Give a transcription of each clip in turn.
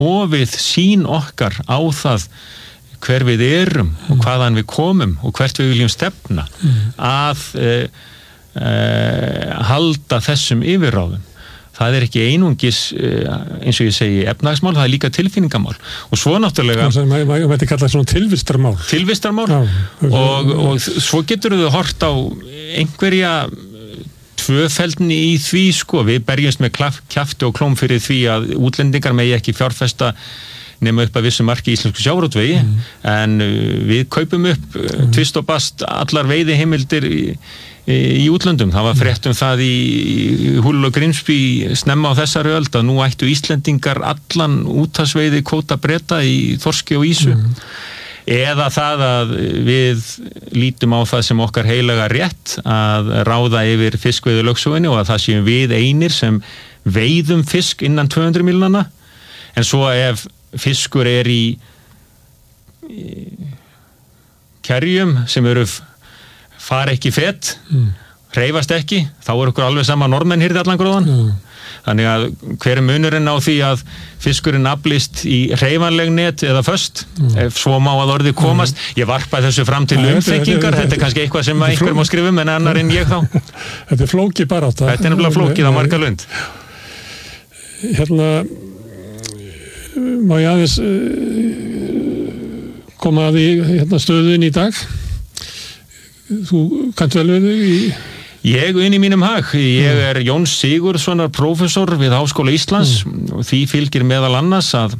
ofið sýn okkar á það hver við erum og hvaðan við komum og hvert við viljum stefna að halda þessum yfirráðum. Það ekki einungis, eins og ég segi, efnahagsmál, það líka tilfinningamál. Og svo náttúrulega... Maður veit ekki alltaf svona tilvistarmál. Tilvistarmál. Og svo getur þau hort á einhverja tvöfeldni í því, sko. Við berjumst með kjafti og klóm fyrir því að útlendingar megi ekki fjárfesta nema upp að vissu marki í íslensku sjávarútvegi, en við kaupum upp tvist og bast allar veiðiheimildir í útlöndum. Það var frétt það í Hull og Grimsby snemma á þessari öld að nú ættu Íslendingar allan úthafsveiði kvóta Breta í þorski og ýsu. Eða það að við lítum á það sem okkar heilaga rétt að ráða yfir fiskveiðilögsögunni og að það séum við einir sem veiðum fisk innan 200 mílnanna, en svo ef fiskur í kerjum sem fara ekki fett, hreyfast ekki, þá okkur alveg sama norðmenn hirði allan gróðan. Þannig að hver munurinn á því að fiskurinn aflist í hreyfanleg net eða föst, ef svo má að orðið komast. Ég varpaði þessu fram til umþekkingar, þetta kannski eitthvað sem einhver má skrifum en annar en ég þá. Þetta flókið barátta. Þetta nefnilega flókið á marga lund. Hérna má ég aðeins koma að því stöðun í dag. Þú kannst vel við þig í... Ég í mínum hag. Ég Jón Sigurðssonar prófessor við Háskóla Íslands og því fylgir meðal annars að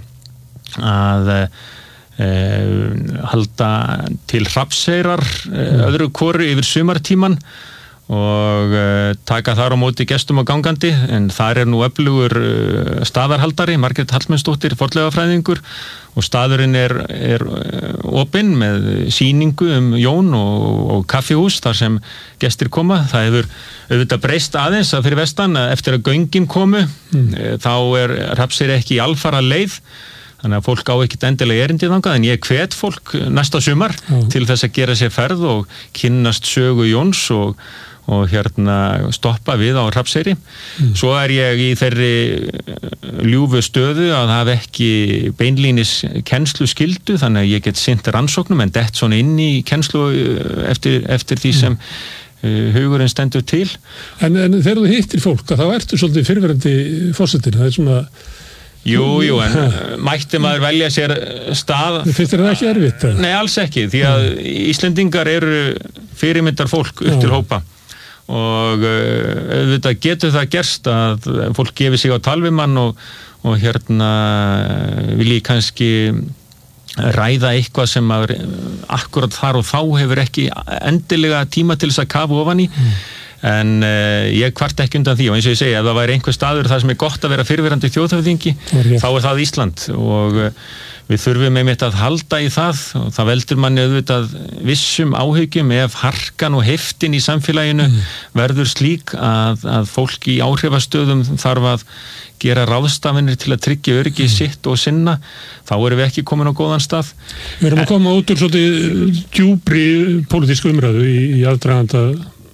halda til Hrafnseyrar öðru hvoru yfir sumartíman og taka þar á móti gestum og gangandi, en þar nú öflugur staðarhaldari, Margrét Hallmundsdóttir, fornleifafræðingur, og staðurinn opinn með sýningu Jón og kaffihús þar sem gestir koma. Það hefur auðvitað breyst aðeins að fyrir vestan eftir að göngin komu, þá Hrafnseyri ekki í alfara leið, þannig að fólk á ekkert endilega erindi þangað, en ég hvet fólk næsta sumar til þess að gera sér ferð og kynnast sögu Jóns og stoppa við á Hrafnseyri. Svo ég í þeirri ljúfu stöðu að hafa ekki beinlínis kennsluskyldu, þannig að ég get sinnt rannsóknum en dett svona inn í kennslu eftir því sem hugurinn stendur til. En þegar þú hittir fólk, þá ertu svolítið fyrrverandi forsetinn, það svona... Jú, en mætti maður velja sér stað... Finnst þér það ekki erfitt? Nei, alls ekki, því að Íslendingar eru fyrirmyndar fólk upp til hópa. Og auðvitað getur það gerst að fólk gefi sig á tal við mann og vilji kannski ræða eitthvað sem akkurat þar og þá hefur ekki endilega tíma til þess að kafa ofan í, en ég kvart ekki undan því, og eins og ég segi, ef það væri einhver staður þar sem gott að vera fyrrverandi þjóðhöfðingi, þá það Ísland, og við þurfum einmitt að halda í það, og það veldur manni auðvitað vissum áhyggjum ef harkan og heftin í samfélaginu verður slík að fólk í áhrifastöðum þarf að gera ráðstafanir til að tryggja öryggi sitt og sinna, þá erum við ekki komin á góðan stað. Við erum að koma út úr svolítið djúpri pólitísku umræðu í aðdraganda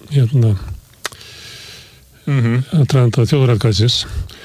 aðdraganda þjóðaratkvæðisins.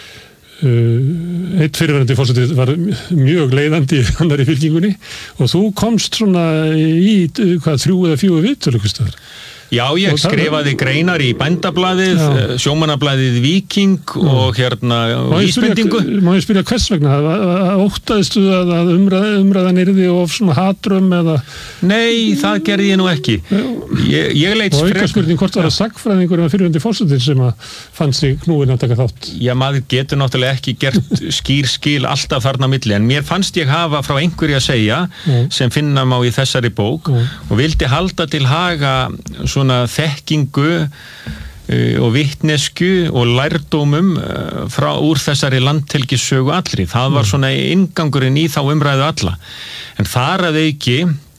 Eitt fyrirverandi forseti var mjög leiðandi í annarri fylkingunni og þú komst svona í 3 eða 4 viðtöl einhvers staðar. Já, ég skrifaði greinar í Bændablaðið, Sjómannablaðið Víking og Vísbendingu. Má ég spyrja hvers vegna? Óttaðistu að umræðan yrði of svona hatrum eða? Nei, það gerði ég nú ekki. Ég leit og auka spurning hvort var það sagfræðingur eða fyrirverandi forsetinn sem fann sig knúinn að taka þátt? Já, maður getur náttúrulega ekki gert skil alltaf þarna á milli, en mér fannst ég hafa frá einhverju að segja sem finna má í þessari bók og vildi halda til haga svona þekkingu og vitnesku og lærdómum úr þessari landhelgissögu allri. Það var svona inngangurinn í þá umræðu alla. En þar að auki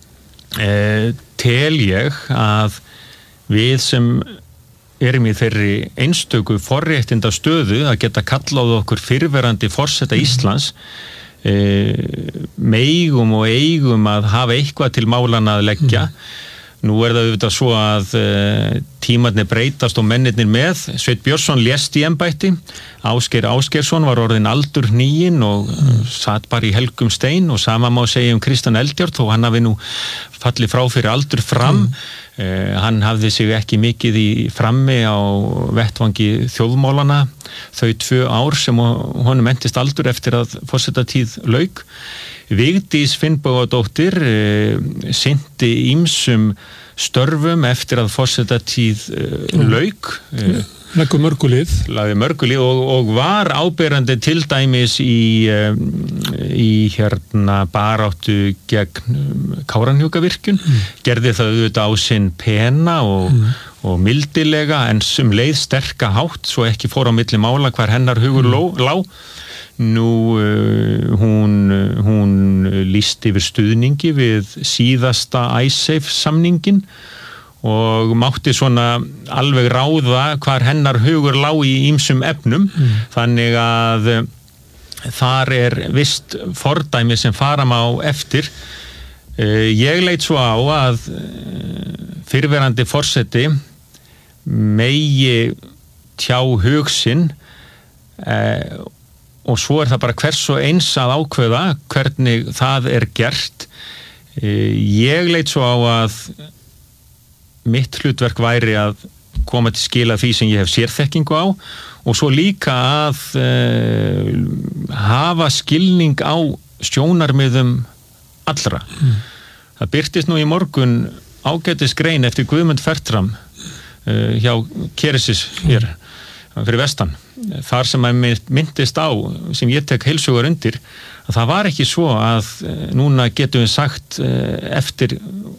tel ég að við sem erum í þeirri einstöku forréttinda stöðu að geta kallað okkur fyrrverandi forseta Íslands megum og eigum að hafa eitthvað til málanna að leggja Nú það auðvitað svo að tímarnir breytast og mennirnir með. Sveinn Björnsson lést í embætti, Ásgeir Ásgeirsson var orðinn aldurhniginn og satt bara í helgum stein, og sama má segja Kristján Eldjárn, þó hann hafi nú fallið frá fyrir aldur fram. Hann hafði sig ekki mikið í frammi á vettvangi þjóðmálana þau 2 ár sem honum entist aldur eftir að forsetatíð lauk. Vigdís Finnbogadóttir sinnti ýmsum störfum eftir að forsetatíð lauk. Lagði mörgu lið og var áberandi til dæmis í baráttu gegn Kárahnjúkavirkjun. Gerði það auðvitað á sinn pena og mildilega, en leið sterka hátt, svo ekki fór á milli mála hvar hennar hugur lá. Nú hún lýsti yfir stuðningi við síðasta Icesave samningin og mátti svona alveg ráða hvar hennar hugur lá í ýmsum efnum. Þannig að þar vist fordæmi sem fara má eftir. Ég leit svo á að fyrrverandi forseti megi tjá hug sinn, og svo það bara hvers og eins að ákveða hvernig það gert. Ég leit svo á að mitt hlutverk væri að koma til skila því sem ég hef sérþekkingu á, og svo líka að hafa skilning á sjónarmiðum allra. Það birtist nú í morgun ágætis grein eftir Guðmund Fertram hjá Keresis hér fyrir vestan, þar sem myndist á, sem ég tek heilsugar undir, að það var ekki svo að núna getum við sagt eftir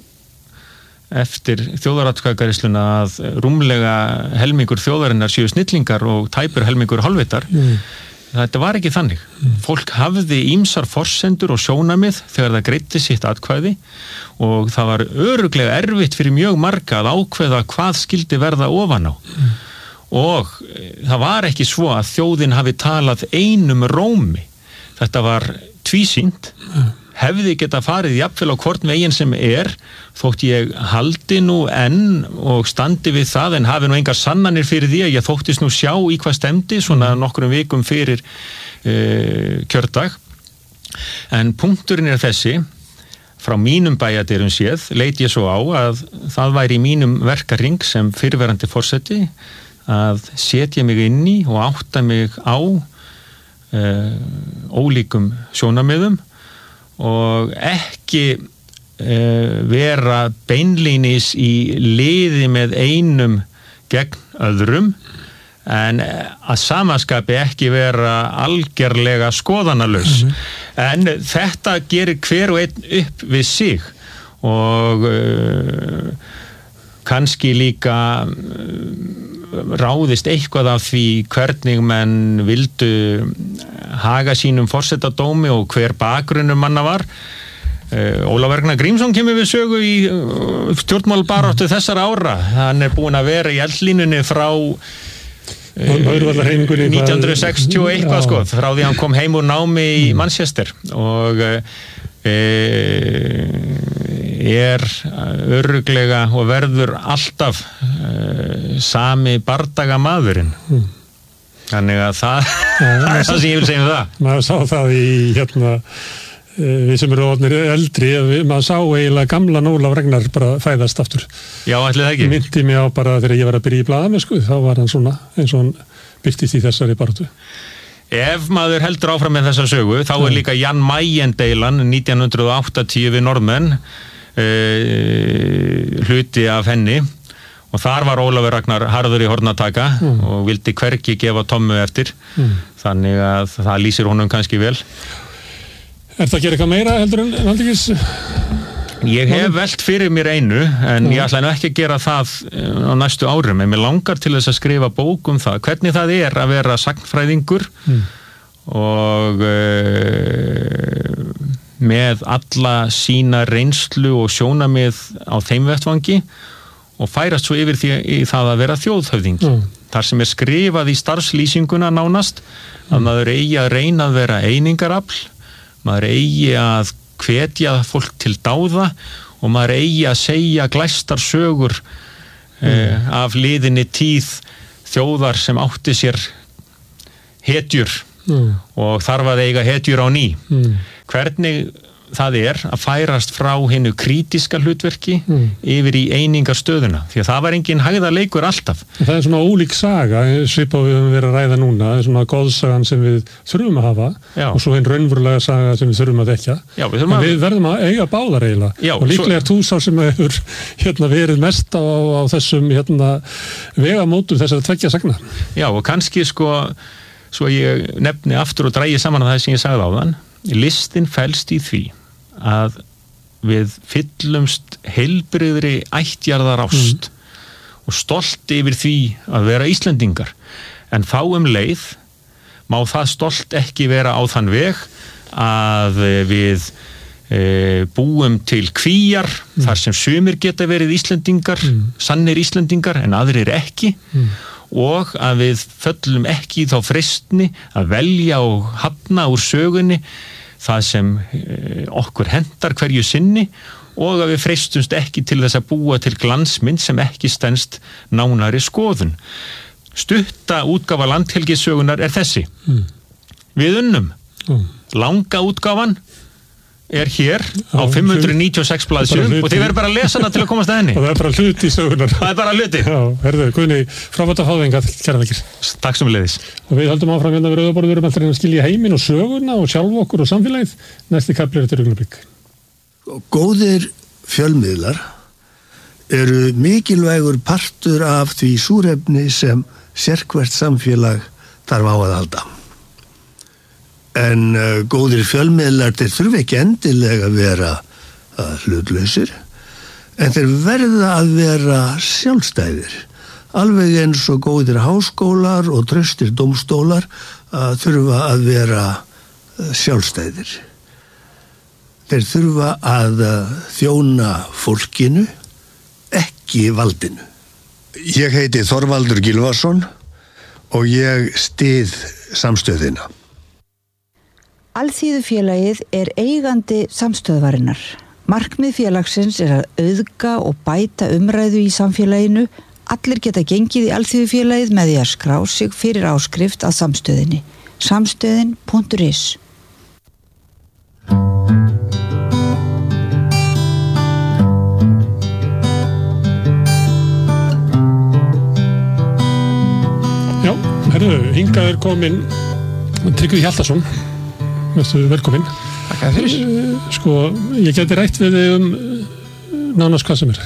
þjóðaratkvæðagreiðsluna að rúmlega helmingur þjóðarinnar séu snillingar og tæpur helmingur hálfvitar. Þetta var ekki þannig. Fólk hafði ýmsar forsendur og sjónarmið þegar það greiddi sitt atkvæði, og það var örugglega erfitt fyrir mjög marga að ákveða hvað skildi verða ofan á. Og það var ekki svo að þjóðin hafi talað einum rómi. Þetta var tvísýnt, hefði geta farið jafnvel á hvort veginn sem þótt ég haldi nú enn og standi við það, en hafi nú engar sannanir fyrir því að ég þóttist nú sjá í hvað stemdi svona nokkrum vikum fyrir kjördag. En punkturinn þessi, frá mínum bæjardyrum séð, leit ég svo á að það væri í mínum verkaring sem fyrrverandi forseti að setja mig inn í og átta mig á ólíkum sjónarmiðum og ekki vera beinlínis í liði með einum gegn öðrum, en að samaskapi ekki vera algerlega skoðanalaus. En þetta gerir hver og einn upp við sig, og kannski líka ráðist eitthvað af því hvernig menn vildu haga sínum forsetadómi og hver bakgrunnur manna var. Ólafur Ragnar Grímsson kemur við sögu í stjórnmálbaráttu þessara ára. Hann búinn að vera í eldlínunni frá 1960 eitthvað, sko, frá því hann kom heim úr námi í Manchester, og örugglega og verður alltaf sami bardagamaðurinn. Þannig að það það sem ég vil segja um það. Maður sá það í við sem eru orðnir eldri, maður sá eiginlega gamlan Ólaf Ragnar bara fæðast aftur. Já, ætli það ekki. Myndi mig á bara þegar ég var að byrja í blaðamennsku, þá var hann svona eins og hann birtist í þessari baráttu. Ef maður heldur áfram með þessa sögu, þá líka Jan Mayen-deilan 1980 við Norðmenn hluti af henni, og þar var Ólafur Ragnar harður í hornataka og vildi hvergi gefa tommu eftir. Þannig að það lýsir honum kannski vel. Það að gera eitthvað meira heldur en Valdimars? Ég hef velt fyrir mér einu, en ég ætla nú ekki að gera það á næstu árum, en mér langar til þess að skrifa bók um það, hvernig það að vera sagnfræðingur og með alla sína reynslu og sjónarmið á þeim vettvangi, og færast svo yfir því í það að vera þjóðhöfðingi. Þar sem skrifað í starfslýsinguna nánast að maður eigi að reyna að vera einingarafl, maður eigi að hvetja fólk til dáða, og maður eigi að segja glæstar sögur af liðinni tíð þjóðar sem átti sér hetjur og þarf að eiga hetjur á ný. Hvernig það að færast frá hinnu krítiska hlutverki yfir í einingarstöðuna, því að það var engin hægðarleikur alltaf. Það svona ólík saga, svipað við höfum verið að ræða núna, það svona goðsagan sem við þurfum að hafa og svo einn raunverulega saga sem við þurfum að þekkja. Já, við verðum að eiga báðar eiginlega og líklega þú sá sem hefur verið mest á þessum vegamótum þessar tveggja sagna. Já, og kannski svo ég nefni aftur og dragi saman að það sem ég sagði áðan, listin felst í því að við fyllumst heilbrigðri ættjarðarást og stolt yfir því að vera Íslendingar, en þá leið má það stolt ekki vera á þann veg að við búum til kvíar þar sem sumir geta verið Íslendingar, sannir Íslendingar en aðrir ekki og að við föllum ekki í þá freistni að velja og hafna úr sögunni það sem okkur hentar hverju sinni og að við freistumst ekki til þess að búa til glansmynd sem ekki stenst nánari skoðun. Stutta útgáfa landhelgissögunar þessi. Við unnum. Langa útgáfan hér á 596 blaðsíðum og þið verður bara að lesa hana til að komast að henni. Og það bara hluti í sögunar. Það bara hluti. Já, herðu, Guðni, frábært að fá þig hingað, kærar þakkir. Takk sömuleiðis. Og við höldum áfram við Rauða borðið, við erum alltaf að skilja heiminn og söguna og sjálf okkur og samfélagið. Næsti kafli eftir augnablik. Góðir fjölmiðlar eru mikilvægur partur af því súrefni sem sérhvert samfélag þarf á að halda. En góðir fjölmiðlar, þeir þurfa ekki endilega að vera hlutlausir, en þeir verða að vera sjálfstæðir. Alveg eins og góðir háskólar og traustir dómstólar þurfa að vera sjálfstæðir. Þeir þurfa að þjóna fólkinu, ekki valdinu. Ég heiti Þorvaldur Gylfason og ég styð samstöðina. Alþýðufélagið eigandi samstöðvarinnar. Markmið félagsins að auðga og bæta umræðu í samfélaginu. Allir geta gengið í Alþýðufélagið með því að skrá sig fyrir áskrift að samstöðinni. Samstöðin.is. Já, hingað komin Tryggvi Hjaltason. Velkomin. Takk fyrir. Ég geti rætt við þig nánast hvað sem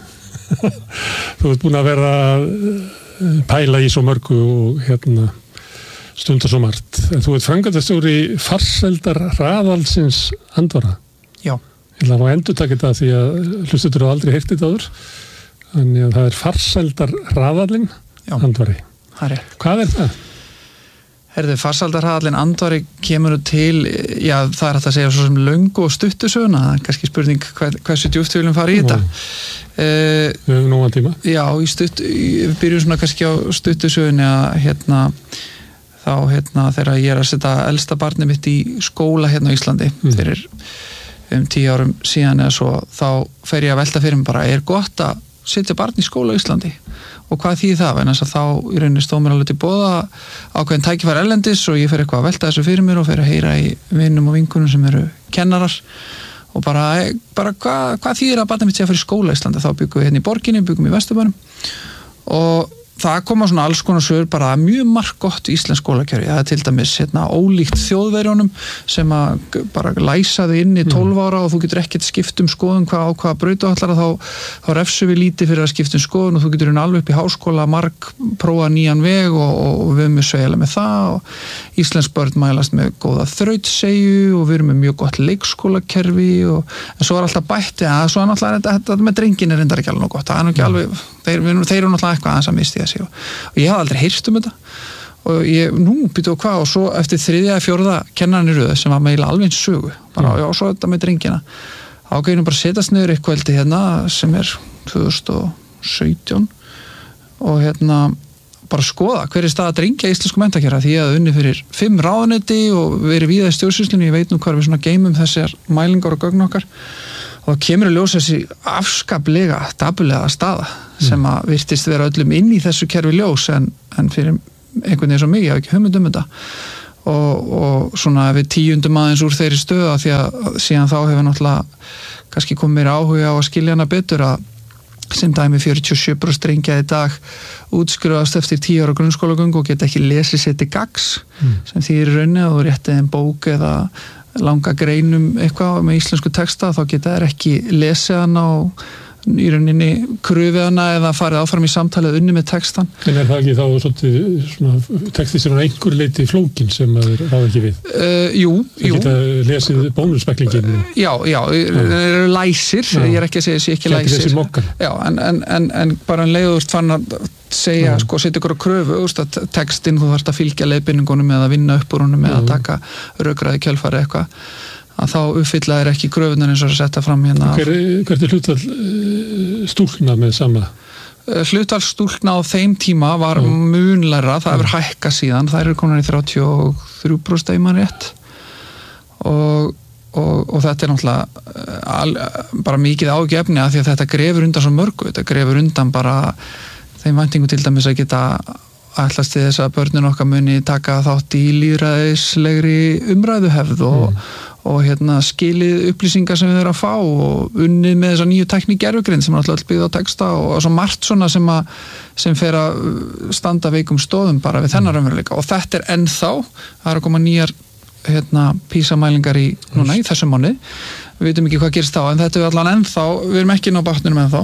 Þú ert búin að vera að pæla í svo mörgu og stundar svo margt. Þú ert framkvæmdastjóri farsældar raðalsins Andvara. Já. Ég ætla að endurtaka þetta því að hlustendur hafa aldrei heyrt þetta áður. Þannig að það farsældar raðalinn Andvari. Það rétt. Hvað það? Farsældarhraðallinn Andvari kemur til, já, það hægt að segja svo sem löngu og stuttusöguna, það kannski spurning hversu djúpt við viljum fara í þetta. Við höfum nógan tíma. Já, við byrjum svona kannski á stuttusögunni að þá þegar ég að setja elsta barnið mitt í skóla á Íslandi fyrir 10 árum síðan eða svo, þá fer ég að velta fyrir mig bara, gott að setja barn í skóla á Íslandi? Og hvað þýðir það? En þess að þá í rauninni stóð mér alveg til boða ákveðin tækifæri erlendis og ég fer eitthvað að velta þessu fyrir mér og fer að heyra í vinum og vinkunum sem eru kennarar og bara hvað þýðir að barnið mitt sé að fara í skóla í Íslandi? Þá byggum við í borginni, byggum í Vesturbænum og það koma svona alls konar svör bara mjög marggott íslensk skólakerfi. Það til dæmis ólíkt Þjóðverjónum sem að bara læsa þig inn í 12 ára og þú getur ekkert skipt skoðun á hvaða braut þú ætlar þá refsum við lítið fyrir að skipta skoðun og þú getur alveg upp í háskóla prófa nýjan veg og við erum sveigjanlega með það og íslensk börn mælast með góða þrautseigju og við erum með mjög gott leikskólakerfi en svo alltaf bætt svo náttúrulega þetta með drengin reyndar ekki alveg nóg gott. Það ekki alveg, þeir eru náttúrulega eitthvað aðeins að misti þessi og ég hafði aldrei heyrt þetta og ég býtu og hvað og svo eftir 3. eða 4. kennarinn í röðu sem var með alveg eins sögu bara, já, svo þetta með drengina ágæðinu bara setjast niður eitthvað sem 2017 og bara skoða hver staða drengja í íslensku menntakera því að unni fyrir 5 ráðuneyti og verið víða í stjórnsýslunni, ég veit nú hvað við svona geymum þessar mælingar og gögn okkar og þá kemur að ljósa þessi afskaplega dapurlega staða sem að virtist vera öllum inn í þessu kerfi ljós en fyrir einhvern veginn svo mikið, ég hef ekki hugmynd þetta og svona við tíundum aðeins úr þeirri stöðu því að síðan þá hefur náttúrulega kannski komið mér áhuga á að skilja hana betur að sem dæmi 47% drengja í dag útskrifast eftir 10 ára grunnskólagöngu og geta ekki lesið sér til gagns sem því í rauninni að þú réttið en bók eða langa greinum eitthvað með íslensku texta þá geta þær ekki lesið hana og í rauninni krufið hana eða farið áfram í samtalið unni með textan. En það ekki þá svona texti sem er einhver leiti flókin sem það ráð ekki við? Jú. Það geta lesið bónusspeklingin? Já, eru læsir, ég er ekki að segja þessi ekki læsir. Þessi mokkan. Já, en bara en leiður fann að segja, setja ykkur á kröfu, að textin þú þarft að fylgja leiðbeiningunum eða vinna upp úr honum eða taka rökræði kjölfari eitthvað. Að þá uppfylla er ekki kröfunar eins og að setja fram hérna. Hvert er hlutfall stúlkna með sama? Hlutfall stúlkna á þeim tíma var munlæra, það hefur hækkað síðan, það eru konar í 33% ef maður rétt og þetta er náttúrulega bara mikið ágefni að því að þetta grefur undan svo mörgu, þetta grefur undan bara þeim væntingu til dæmis að geta ætlast til þess að börnin okkar muni taka þátt í lýðræðislegri umræðuhefð og skilið upplýsingar sem við erum að fá og unnið með þessa nýju tækni gervigreind sem er alltaf byggð á texta og svo margt svona sem fer að standa veikum stóðum bara við þennan raunveruleika og þetta er ennþá, það er að koma nýjar PISA-mælingar í þessum mánuði, við veitum ekki hvað gerist þá en þetta er allan ennþá, við erum ekki inn á bátnunum ennþá.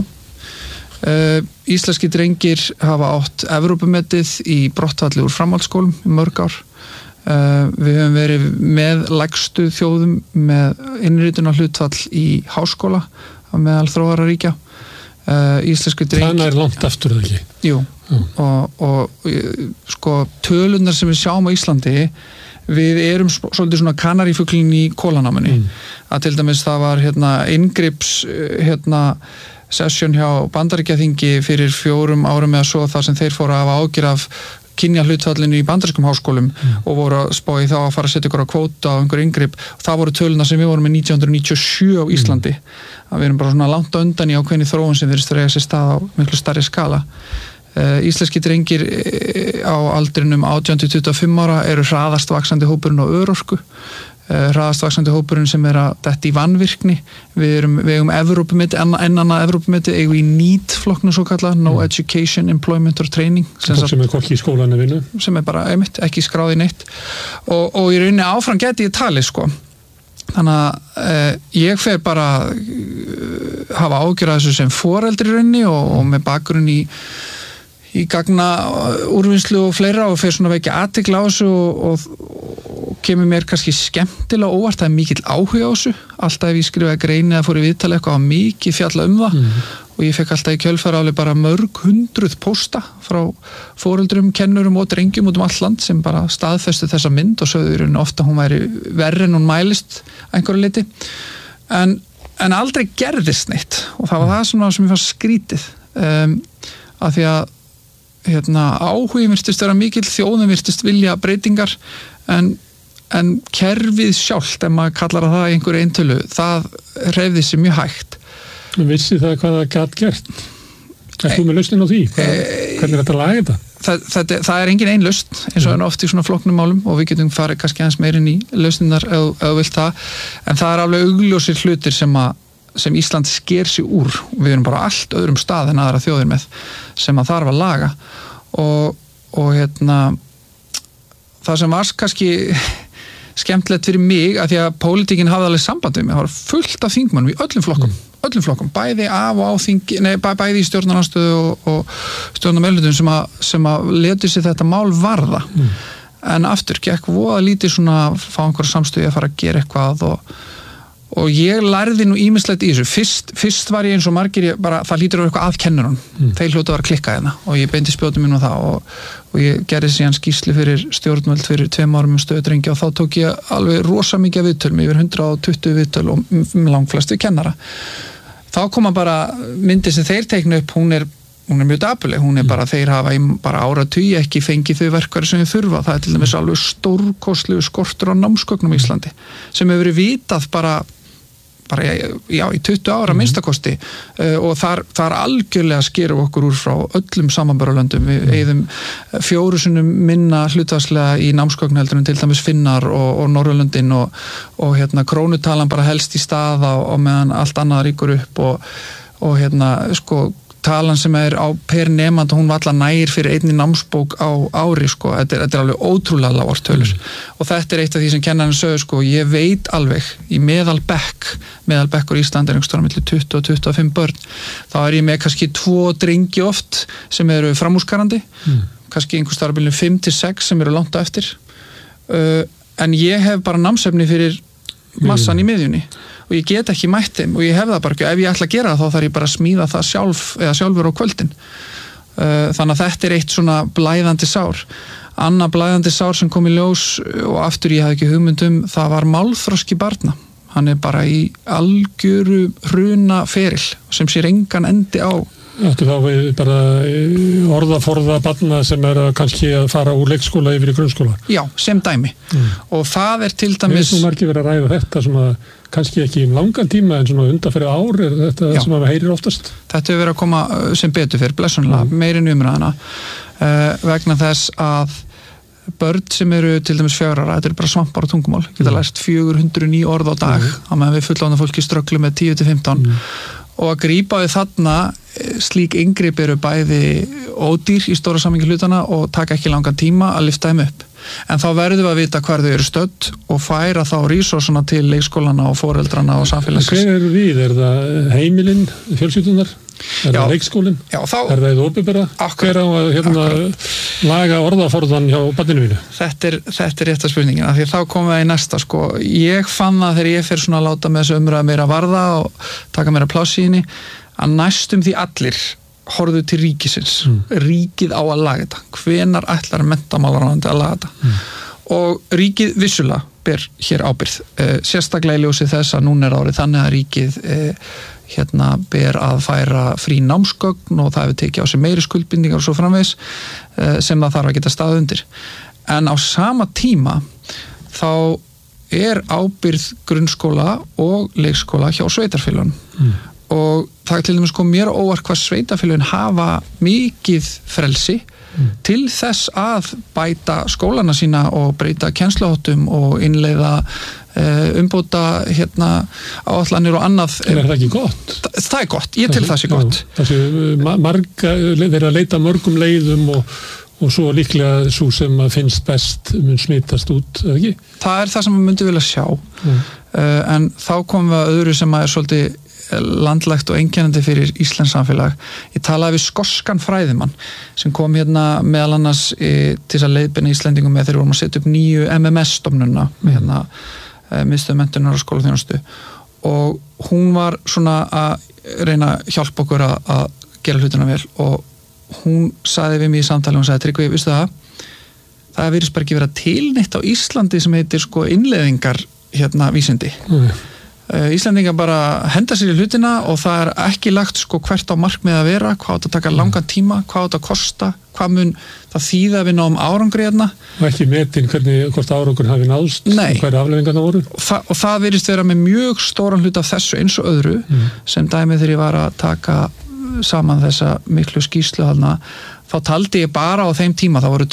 Íslenski drengir hafa átt Evrópumetið í brottfalli úr framhaldsskólum í mörg ár. Við höfum verið með lægstu þjóðum með innrituna hlutfall í háskóla meðal þróaðra ríkja. Íslensku drengir... Þannig er langt aftur það ekki? Jú, og sko tölunar sem við sjáum á Íslandi við erum svolítið svona kanarífuglin í kólanámunni. Að til dæmis það var inngrips session hjá Bandaríkjaþingi fyrir 4 árum eða svo þar sem þeir fóru að hafa ágjur af kynja hlutfallinu í bandarískum háskólum og voru að spá í þá að fara að setja ykkur á kvóta á einhver inngrip. Það voru töluna sem við vorum með 1997 á Íslandi. Að við erum bara svona langt undan í ákveðni þróun sem virðist að eiga sér stað á miklu stærri skala. Íslenski drengir á aldrinum 18-25 ára eru hraðast vaxandi hópurinn á örorku. Hraðast vaxandi hópurinn sem er að detta í vanvirkni. Við eigum Evrópumeti, annað Evrópumeti eigum í NEET-flokknu svo kallað, No Education, Employment or Training. Sem er hvorki í skólanum vinnu. Sem er bara ekki skráð í neitt. Og í rauninni áfram geti ég talið sko. Þannig að ég fer bara hafa ágjur að þessu sem foreldri í rauninni og með bakgrunn í gagna úrvinnslu og fleira og fer svona vekja athygli á þessu og kemur mér kannski skemmtilega óvart, það er mikill áhuga á þessu alltaf ef ég skrifaði greini eða fór í viðtali eitthvað á mikið fjalla það og ég fekk alltaf í kjölfara alveg bara mörg 100 pósta frá foreldrum, kennurum og drengjum út allt land sem bara staðfestu þessa mynd og sögðu ofta hún væri verri en hún mælist einhverju liti en aldrei gerðist neitt og það var það svona sem ég fannst skrítið af því að áhugi virtist vera mikill, þjóðin virtist vilja breytingar en kerfið sjálft, ef maður kallar það í einhverju eintölu, það hreyfði sér mjög hægt. Vissi það hvað það gat gert? Er þú með lausnin á því? Hvernig er þetta að laga þetta? Það er engin ein lausn, eins og oft í svona flóknum málum og við getum farið kannski aðeins meirinn í lausninar ef vilt það, en það er alveg augljósir hlutir sem Ísland sker sig úr og við erum bara allt öðrum stað en aðra þjóðir með sem að þarf að laga og það sem var kannski skemmtilegt fyrir mig að því að pólitíkin hafði alveg samband við mig, það var fullt af þingmönnum í öllum flokkum, bæði af og á þingi, bæði í stjórnaranstöðu og stjórnarmeirihlutum sem að letu sig þetta mál varða en aftur gekk voða lítið svona að fá einhverja samstöðu að fara að gera eitthvað og ég lærði nú ýmislegt í þessu fyrst var ég eins og margir það lítur á eitthvað að kennurinn þeir hljótu að vera að klikka hérna og ég beindi spjótum minn á það og ég gerði síðan skýrslu fyrir stjórnvöld fyrir 2 árum stöðu drengja og þá tók ég alveg rosa mikið viðtöl yfir 120 viðtöl og langflest við kennara þá koma bara myndið sem þeir teikna upp hún er mjög dapurleg, hún er bara þeir hafa bara áratugi ekki fengið þau verkfæri sem þau þurfa, það er til dæmis alveg stórkostlegu skortur á námsgögnum í Íslandi sem hefur verið vitað bara bara í 20 ára minnstakosti og þar algjörlega skerum okkur úr frá öllum samanbörulöndum. Við eyðum 4 sinnum minna hlutfallslega í námsgögn heldur en til dæmis Finnar og Norðurlöndin og krónutalan bara helst í stað og meðan allt annað ríkur upp og sko talan sem á per nemand hún var alltaf nær fyrir einni námsbók á ári sko, þetta er alveg ótrúlega lágar tölur og þetta er eitt af því sem kennarinn sögur sko, ég veit alveg í meðalbekkur í Íslandi er einhvers staðar milli 20 og 25 börn, þá er ég með kannski 2 drengi oft sem eru framúrskarandi, kannski einhvers staðar milli 5 til 6 sem eru langt á eftir en ég hef bara námsefni fyrir massan í miðjunni og ég get ekki mætt þeim og ég hef það bara ekki, ef ég ætla að gera það þá þarf ég bara að smíða það sjálfur á kvöldin þannig að þetta er eitt svona blæðandi sár. Annað blæðandi sár sem kom í ljós og aftur ég hafði ekki hugmynd það var málþroski barna, hann er bara í algjöru hruna feril sem sér engan endi á. Ættu þá við bara orðaforða barna sem kannski að fara úr leikskóla yfir í grunnskóla? Já, sem dæmi. Og það er til dæmis... Við margir verið að ræða þetta sem að kannski ekki langan tíma en svona undanfarið ár er þetta sem maður heyrir oftast? Þetta hefur verið að koma sem betur fyrir, blessunlega, meirinn umræðana vegna þess að börn sem eru til dæmis 4 ára, þetta er bara svampar og tungumál, geta lært 409 orð á dag á meðan við fullorðna fólki strögglu með 10-15 og að grípa við þarna slík inngrip eru bæði ódýr í stóra samhengi hlutana og taka ekki langan tíma að lyfta þeim upp en þá verðum við að vita hvar þau eru stödd og færa þá resursuna til leikskólana og foreldrana og samfélagsins. Hver eru við? Er það heimilinn, fjölskyldunar? Er það leikskólinn? Já, þá... Er það eitthvað opinbera? Hver á að laga orðaforðan hjá barninu mínu? Þetta er rétta spurningin, af því þá komum við í næsta sko. Ég fann það þegar ég fer svona að láta með þessu umræða meira varða og taka meira pláss í henni að næstum því allir horfðu til ríkisins. Ríkið á að laga þetta. Hvenær ætlar menntamálaráðuneytið að laga þetta? Og ríkið vissulega ber hér ábyrgð. Sérstaklega í ljósi þess að núna er árið þannig að ríkið ber að færa frí námsgögn og það hefur tekið á sig meiri skuldbindingar og svo framvegis sem það þarf að geta staðið undir. En á sama tíma þá er ábyrgð grunnskóla og leikskóla hjá sveitarfélögunum. Og það er til dæmis kom mér óvart hvað sveitarfélögin hafa mikið frelsi til þess að bæta skólana sína og breyta kennsluháttum og innleiða umbóta áætlanir og annað. Er það ekki gott? Það er gott, ég til það sé gott. Það sé þeir að leita mörgum leiðum og svo líklega svo sem finnst best mun smitast út, eða ekki? Það er það sem við myndum vilja sjá en þá komum við að öðru sem er svolítið landlægt og einkennandi fyrir Íslands samfélag. Ég talaði við skoskan fræðimann sem kom meðal annars til þess að leiðbeina Íslendingum með þegar við vorum að setja upp nýju MMS-stofnunna með miðstöð menntunar og skólaþjónustu og hún var svona að reyna að hjálpa okkur að gera hlutina vel og hún sagði við mig í samtali og hún sagði, Tryggvi, vistu það virðist bara ekki vera tilneitt á Íslandi sem heitir sko innleiðingar vísindi. Íslendingar bara henda sér í hlutina og það er ekki lagt sko hvert á markmið að vera, hvað átt að taka langan tíma, hvað átt að kosta, hvað mun það þýða við náum árangri hérna. Og ekki metin hvort árangur hafi náðst og hverju afleiðingarnar voru. Og það virðist vera með mjög stóran hlut af þessu eins og öðru sem dæmi þegar ég var að taka saman þessa miklu skýrslu þarna, þá taldi ég bara á þeim tíma, það voru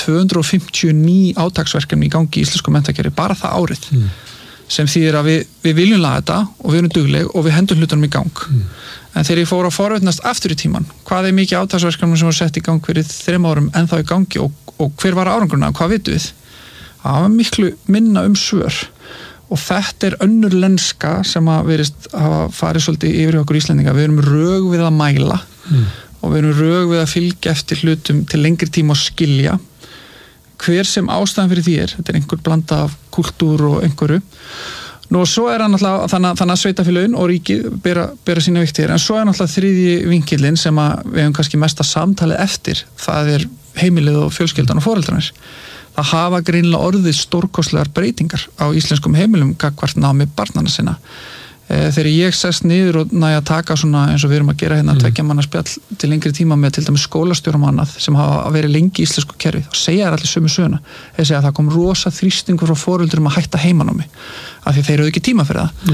259 átaksverkefni í gangi í íslensku menntakerfi, bara það árið. Sem þýðir að við viljum laga þetta og við erum dugleg og við hendum hlutunum í gang. En þegar ég fór að forvitnast aftur í tíman, hvað er mikið átaksverkefni sem var sett í gang fyrir 3 árum en þá í gangi og hver var árangurinn, hvað vitum við? Það var miklu minna svör og þetta er önnur lenska sem að verist hafa farið svolítið yfir okkur Íslendinga. Við erum rög við að mæla og við erum rög við að fylgja eftir hlutum til lengri tíma og skilja. Hver sem ástæðan fyrir því þetta er einhver blanda af kultúr og einhverju. Nú og svo hann alltaf, þannig að sveitafélögin og ríkið bera sína viktir, en svo alltaf þriðji vinkillinn sem að við hefum kannski mesta samtalið eftir, það er heimilið og fjölskyldan og foreldrarnir. Það hafa greinilega orðið stórkostlegar breytingar á íslenskum heimilum gagnvart námi barnanna sinna. Þegar ég sest niður og næja að taka svona eins og við erum að gera 2 manna spjall til lengri tíma með til dæmis skólastjórum og annað sem hafa verið lengi í íslensku kerfi og segja þær allir sömu söguna. Þeir segja að það kom rosa þrýstingur frá foreldrum að hætta heimanámi af því þeir eru ekki tíma fyrir það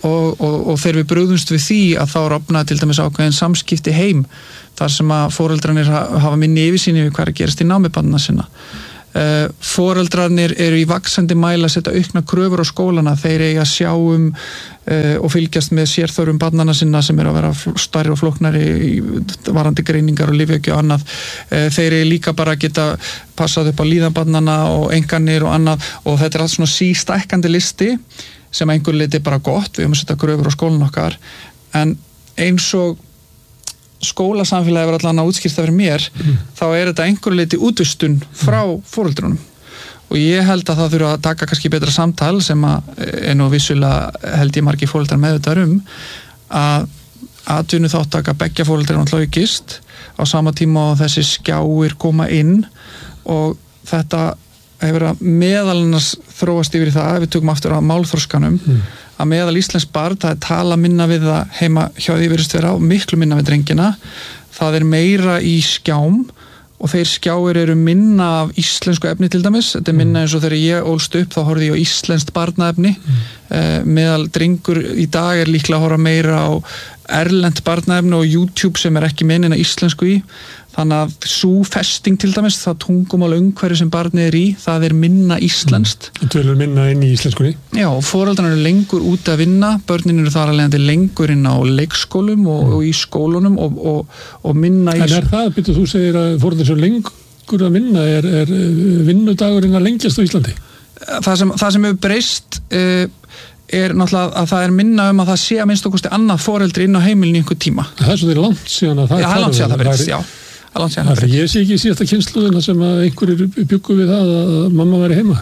og þegar við brugðumst við því að þá opnaði til dæmis ákveðin samskipti heim þar sem að foreldrarnir hafa minni yfirsýn yfir hvað gerist í námi barnanna sinna. Foreldrarnir eru í vaxandi mæli að setja aukna kröfur á skólana, þeir eiga að sjá og fylgjast með sérþörfum barnanna sinna sem eru að vera stærri og flóknari varandi greiningar og lyfjagjöf og annað. Þeir eru líka bara að geta passað upp á líðan barnanna og enganir og annað og þetta allt svona sístækkandi listi sem að einhver leiti bara gott, við höfum að setja kröfur á skólan okkar, en eins og skólasamfélagi var allan að útskýrta fyrir mér, þá þetta einhver leiti útvistun frá foreldrunum og ég held að það þurfa að taka kannski betra samtal sem að nú vissulega held ég margir foreldrar meðvitaðir að atvinnuþátttaka beggja foreldra náttúrulega aukist á sama tíma og þessi skjáir koma inn og þetta hefur að meðal annars þróast yfir í það, ef við tökum aftur á málþroskanum, að meðal íslensk barn, það tala minna við það heima hjá því virðist vera og miklu minna við drengina, það meira í skjám og þeir skjáir eru minna af íslensku efni til dæmis, þetta minna eins og þegar ég ólst upp þá horfði ég á íslenskt barnaefni, meðal drengur í dag líklega að horfa meira á erlent barnaefni og YouTube sem ekki meinin að íslensku í, þannig að sú festing til dæmis, það tungumál umhverfi sem barnið í, það minna íslenskt. Tölur minna inn í íslenskunni. Já, og foreldrarnir eru lengur út að vinna, börnin eru þar að leiðandi lengur inn á leikskólum og í skólunum og minna í... En það, byrju, þú segir að foreldrarnir svo lengur að vinna, vinnudagurinn að lengjast á Íslandi? Það sem hefur breyst náttúrulega að það minna að það sé að minnst okkursti annað foreldri inn á heimilinu í einhver tíma. Það svo þeir langt síðan að það breyst, já. Ég sé ekki síðasta kynsluðina sem að einhverjir byggu við það að mamma væri heima.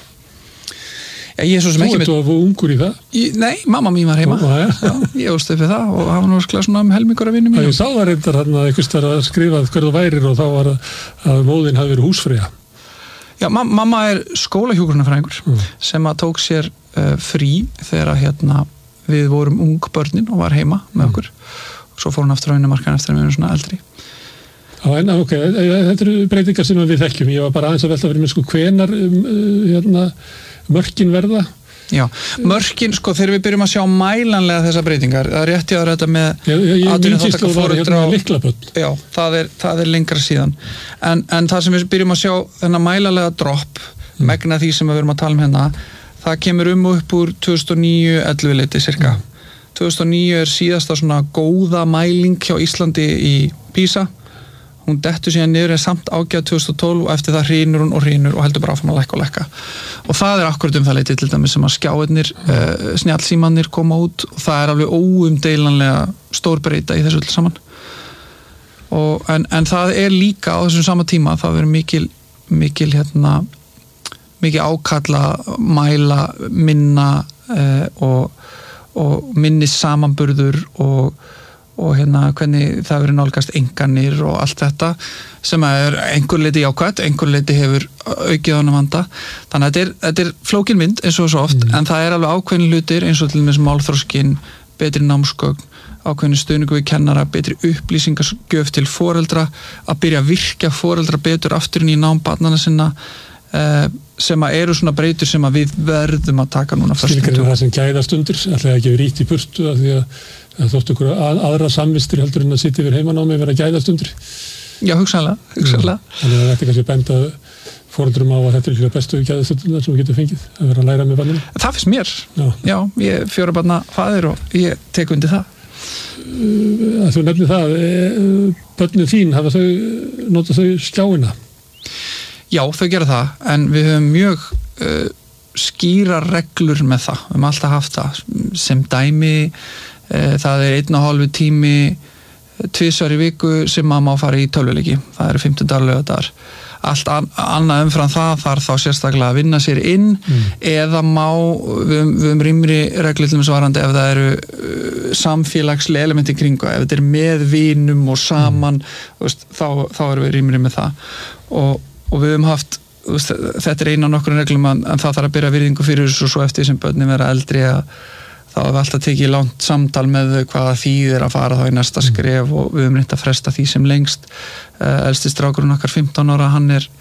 Þú ert að ungur í það? Nei, mamma mín var heima. Ég óst upp við það og það var náttúrulega svona helmingur af vinnum mín. Ég sá það reyndar einhvers þar að skrifa hver það værir og þá var að móðin hafi verið húsfreyja. Já, mamma skólahjúkrunarfræðingur sem að tók sér frí þegar við vorum ung börnin og var heima með okkur. Svo fór hún aftur á vinnumarkaðinn eftir að við erum svona eldri. Já, en ok, þetta eru breytingar sem við þekkjum. Ég var bara aðeins að velta fyrir mig hvenar mörkin verða. Já, mörkin, þegar við byrjum að sjá mælanlega þessar breytingar, það rétt ég að þetta með atvinnuþáttaka foreldra og lyklabörn. Já, það lengra síðan. En það sem við byrjum að sjá þennan mælanlega dropp, megna því sem við erum að tala hérna, það kemur upp úr 2009-11 leiti cirka. 2009 síðasta svona góða mæling hjá Íslandi í PISA. Hún dettur síðan niður en samt ágæð 2012 og eftir það hrýnur hún og heldur bara áfram að lækka. Og það akkurat það leiti til dæmis sem að skjáirnir, snjallsímannir koma út og það alveg óumdeilanlega stór breyta í þessu öll saman. En það líka á þessum sama tíma, það mikil ákalla, mæla, minna og minnis samanburður og hvernig það verið nálgast enganir og allt þetta sem einhver leiti jákvætt, einhver leiti hefur aukið á hana vanda. Þannig að þetta flókin mynd eins og svo oft, en það alveg ákveðin hlutir eins og til dæmis málþroskinn, betri námsgögn, ákveðin stuðningu við kennara, betri upplýsingargjöf til foreldra, að byrja að virkja foreldra betur afturinn í nám barnanna sinna, sem eru svona breytur sem við verðum að taka núna fyrst. Skilgreinir það sem gæðastundir, ætlaði ekki verið ríkt í burtu af því að þóttu ykkur aðra samvistir heldur en að sitja yfir heimanámi vera gæðastundir. Já, hugsanlega. Þannig að þetta kannski benda foreldrum á að þetta líka bestu gæðastundirnar sem við getum fengið, að vera að læra með barninu. Það finnst mér. Já, ég 4 barna faðir og ég tek undir það. Þú nefnir það, börnin þín, nota þau skjáina? Já, þau gera það, en við höfum mjög skýra reglur með það. Við höfum alltaf haft það sem dæmi, það 1,5 tími 2 í viku sem maður má fara í tölvuleiki. Það eru 15 laugardagar. Allt annað umfram það þarf þá sérstaklega að vinna sér inn eða við höfum rýmri reglur til svarandi ef það eru samfélagslega elementi kringu, ef þetta með vinum og saman, þá erum við rýmri með það. Og við höfum haft, þetta eina af nokkrum reglum en það þarf að byrja virðingu fyrir þessu og svo eftir sem börnin vera eldri að þá við alltaf tekið langt samtal með þau hvaða þýðir að fara þá í næsta skref og við höfum reynt að fresta því sem lengst. Elsti strákurinn okkar 15 ára, hann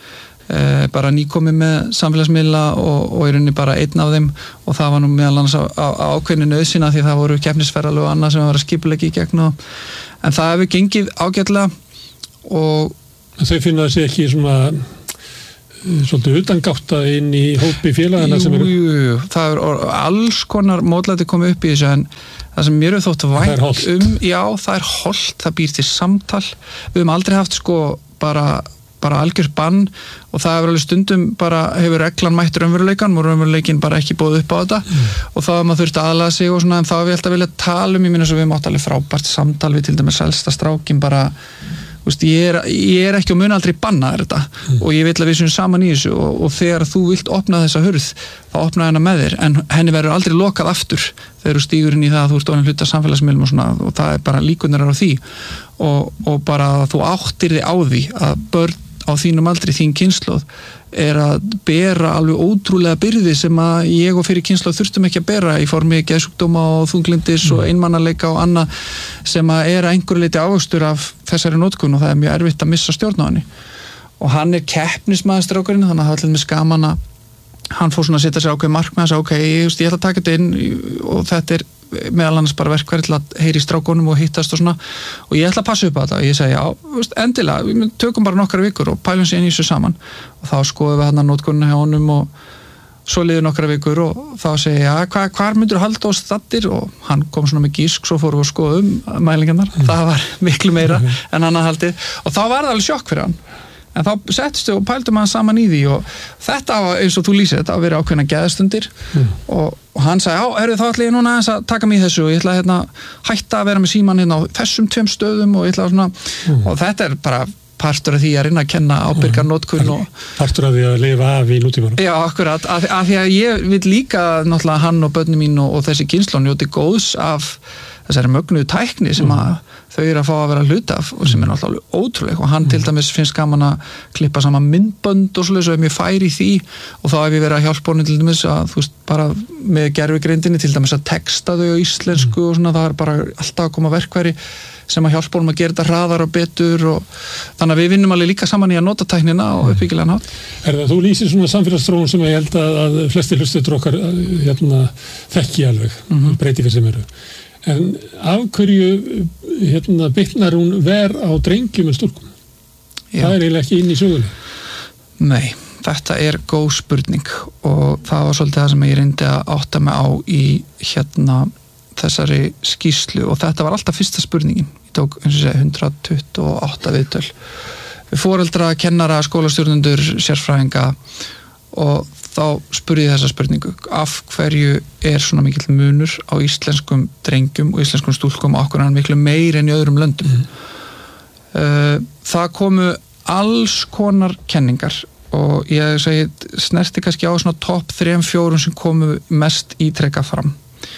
bara nýkomið með samfélagsmiðla og í rauninni bara einn af þeim og það var nú meðal annars á ákveðinu nauðsina því það voru keppnisferðalög og annað sem var að skipuleggja í gegn en það hefur gengið ágætlega og þau finna þessi ekki svona svolítið utangátta inn í hópi félagana sem eru Jú, það alls konar mótlæti komið upp í þessu en það sem mér þótt vænt já, það hollt, það býr til samtal við höfum aldrei haft bara algjör bann og það hefur alveg stundum bara hefur reglan mætt raunveruleikan og raunveruleikin bara ekki búið upp á þetta og þá hefur maður þurft að aðlaga sig og svona en þá hefur ég alltaf viljað tala ég minna svo við mátt alveg frábært samtal við til dæmis elsta strákin bara ég ekki og mun aldrei banna þetta og ég vil að við séum saman í þessu og þegar þú vilt opna þessa hurð þá opna hennar með þér en henni verður aldrei lokað aftur þegar þú stígur inn í það að þú ert orðinn hluti af samfélagsmiðlum og svona og það bara líkurnar á því og bara þú áttir þig á því að börn á þínum aldri, þín kynslóð að bera alveg ótrúlega byrði sem að ég og fyrir kynslóð þurftum ekki að bera í formi geðsjúkdóma og þunglindis og einmannaleika og annað sem að einhverju leyti ávöxtur af þessari notkun og það mjög erfitt að missa stjórn á henni og hann keppnismæður strákurinn þannig að það var allir með skaman að hann fór svona að setja sér ákveð markmið og ég ætla að taka þetta inn og þetta meðal annars bara verkværi til að heyri í strákunum og hittast og svona og ég ætla að passa upp á þetta og ég segi já, endilega, við tökum bara nokkra vikur og pælum sér inn í þessu saman og þá skoðum við hann notkunna hjá honum og svo liður nokkra vikur og þá segi ég, hvar myndur halda oss þattir og hann kom svona með gísk, svo fórum við að skoða mælingarnar, það var miklu meira en hann að haldið og þá var það alveg sjokk fyrir hann en þá settist við og pældum hann saman í því og þetta var eins og þú lýsir þetta að vera ákveðna geðstundir og hann sagði, þá ætla ég núna aðeins að taka mig í þessu og ég ætla að hætta að vera með síman á þessum 2 stöðum og ég ætla svona og þetta bara partur af því að reyna að kenna ábyrgar notkun og partur af því að lifa af í nútímanum Já, akkurat, af því að ég vil líka náttúrulega hann og börnum mín og þessi kynslóð njóti góðs af þessari mögnuðu tækni sem að þau eru að fá að vera hluta af og sem er náttúrulega ótrúleg og hann til dæmis finnst gaman að klippa saman myndbönd og svoleiðis og mjög fær í því og þá hef ég verið að hjálpa honum til dæmis að þú veist bara með gervigreindinni til dæmis að texta þau á íslensku og svona það bara alltaf að koma verkværi sem að hjálpa honum að gera þetta hraðar og betur og þannig að við vinnum alveg líka saman í að nota tæknina og uppbyggilegan hátt. Þú lýsir svona samfélagsþróun sem ég held að flestir hlustendur okkar þekki alveg, breytingar sem eru. En af hverju bitnar hún ver á drengjum en stúlkum? Það er eiginlega ekki inn í sögunni. Nei, þetta er góð spurning og það var svolítið það sem ég reyndi að átta mig á í þessari skýrslu og þetta var alltaf fyrsta spurningin. Ég tók 128 viðtöl. Við foreldra, kennara, skólastjórnendur, sérfræðinga og þá spurði ég þessa spurningu. Af hverju er svona mikill munur á íslenskum drengjum og íslenskum stúlkum og okkur hann miklu meir en í öðrum löndum? Það komu alls konar kenningar og ég segi snerti kannski á svona topp 3-4 sem komu mest ítrekað fram.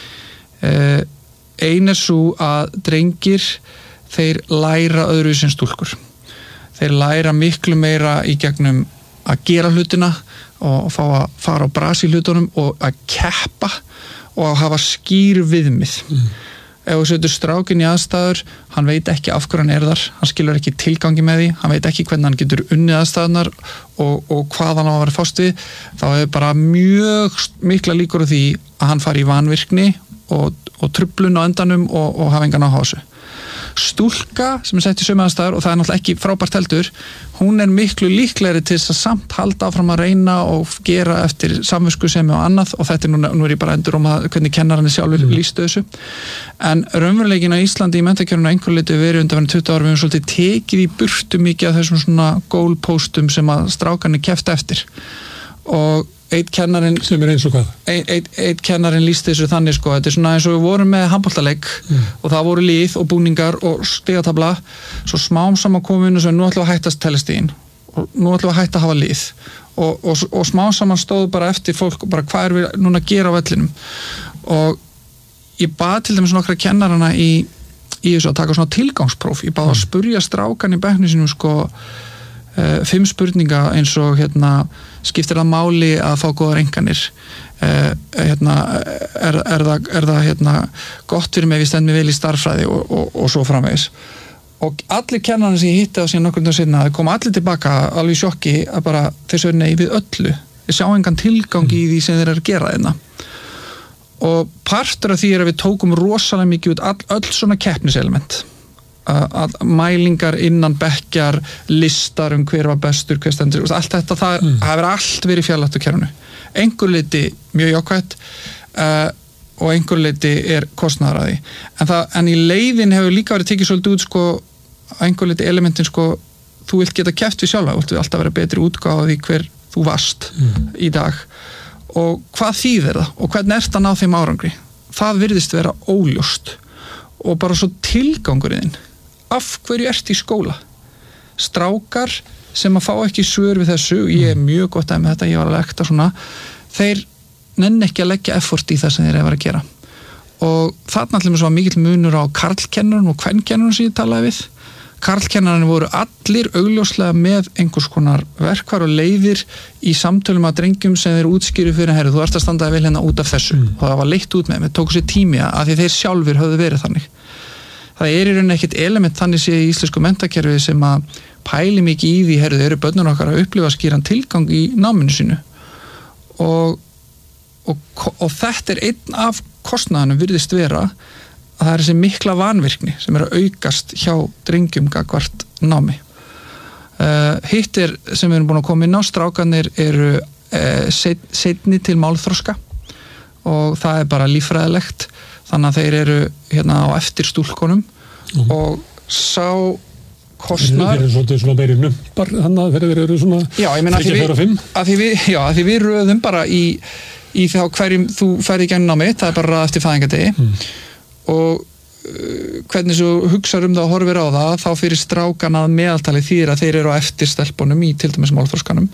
Ein svo að drengir þeir læra öðru sem stúlkur þeir læra miklu meira í gegnum að gera hlutina og fá að fara á bras í hlutunum og að keppa og að hafa skýr viðmið ef þú setur strákin í aðstæður hann veit ekki af hverju hann er þar hann skilur ekki tilgangi með því hann veit ekki hvernig hann getur unnið aðstæðunar og hvað hann á að vera fást við þá er bara mjög mikla líkur á því að hann fari í vanvirkni og truflun á endanum og hafa engan áhuga á þessu. Stúlka sem er sett í sömu aðstæður og það er náttúrulega ekki frábært heldur, hún er miklu líklegri til þess að samt halda áfram að reyna og gera eftir samviskusemi og annað og þetta er nú er ég bara endur hvernig kennararnir sjálfur lýstu þessu. En raunveruleikin á Íslandi í menntakjörinu á einhverju leyti verið undanfarna 20 ára við höfum svolítið tekið í burtu mikið af þessum svona goalpostum sem að strákarnir keppt eftir og eitt kennarinn sem er eins og hvað? Eitt kennarinn lýsti þessu þannig sko, þetta er svona eins og við vorum með handboltaleik og það voru lið og búningar og stigatabla, svo smám saman komum við nú ætlum við að hætta telestíðin og nú ætlum við að hætta að hafa lið og smám saman stóðu bara eftir fólk og bara hvað er við núna að gera á vellinum og ég bað til dæmis nokkra kennarana í þessu að taka svona tilgangspróf, ég bað að spurja strákan í bekknum sínum sko 5 spurninga eins og skiptir það máli að fá góðar einkunnir er það gott fyrir mig ef ég stend mig vel í starffræði og svo framvegis og allir kennarnir sem ég hitti á síðan nokkur dögum seinna, það kom allir tilbaka alveg í sjokki að bara þessu nei við öllu, ég sjá engan tilgang í því sem þeir eru að gera þeirna og partur af því að við tókum rosalega mikið út öll svona keppniselement að mælingar innan bekkjar, listar hver var bestur, hver stendur, allt þetta það hefur allt verið fjarlægt á kerfinu einhver leyti mjög jákvætt og einhver leyti kostnaður að því en í leiðin hefur líka verið tekið svolítið út sko, einhver leyti elementin sko, þú vilt geta keppt við sjálfa, þú vilt alltaf vera betri útgáfa því hver þú varst í dag og hvað þýðir það og hvernig ert að ná þeim árangri það virðist vera óljóst og bara svo tilgangurinn af hverju ert í skóla strákar sem að fá ekki svör við þessu, ég mjög gott með þetta, ég var að lekta svona þeir nenni ekki að leggja effort í það sem þeir eru að gera og þarna allir með svo mikill munur á karlkennarinn og kvenkennarinn sem ég talaði við karlkennarinn voru allir augljóslega með einhvers konar verkvar og leiðir í samtölum að drengjum sem þeir útskýru fyrir herru, þú ert að standa vel hérna út af þessu og það var leitt út með tóku sér tími að því þeir sjálfur höfðu verið þannig það í rauninni ekkert element þannig sé í íslensku menntakerfi sem að pæli mikið í því herru, þeir eru börnur okkar að upplifa skýran tilgang í náminu sínu og þetta einn af kostnaðanum virðist vera að það þessi mikla vanvirkni sem að aukast hjá drengjum gagvart námi hitt sem við erum búin að koma inn á strákanir eru seinni til málþroska og það bara líffræðilegt þannig að þeir eru hérna á eftir stúlkonum og sá kostnar þeir eru svolítið svona meiri numpar þannig að þeir eru svona 3-4-5 að því við röðum bara í þá hverjum þú ferði í gegnum námi það bara ræða eftir fæðingadegi og hvernig þú hugsar það og horfir á það þá fyrir strákan að meðaltali þýðir að þeir eru á eftir stelpunum í til dæmis málþroskanum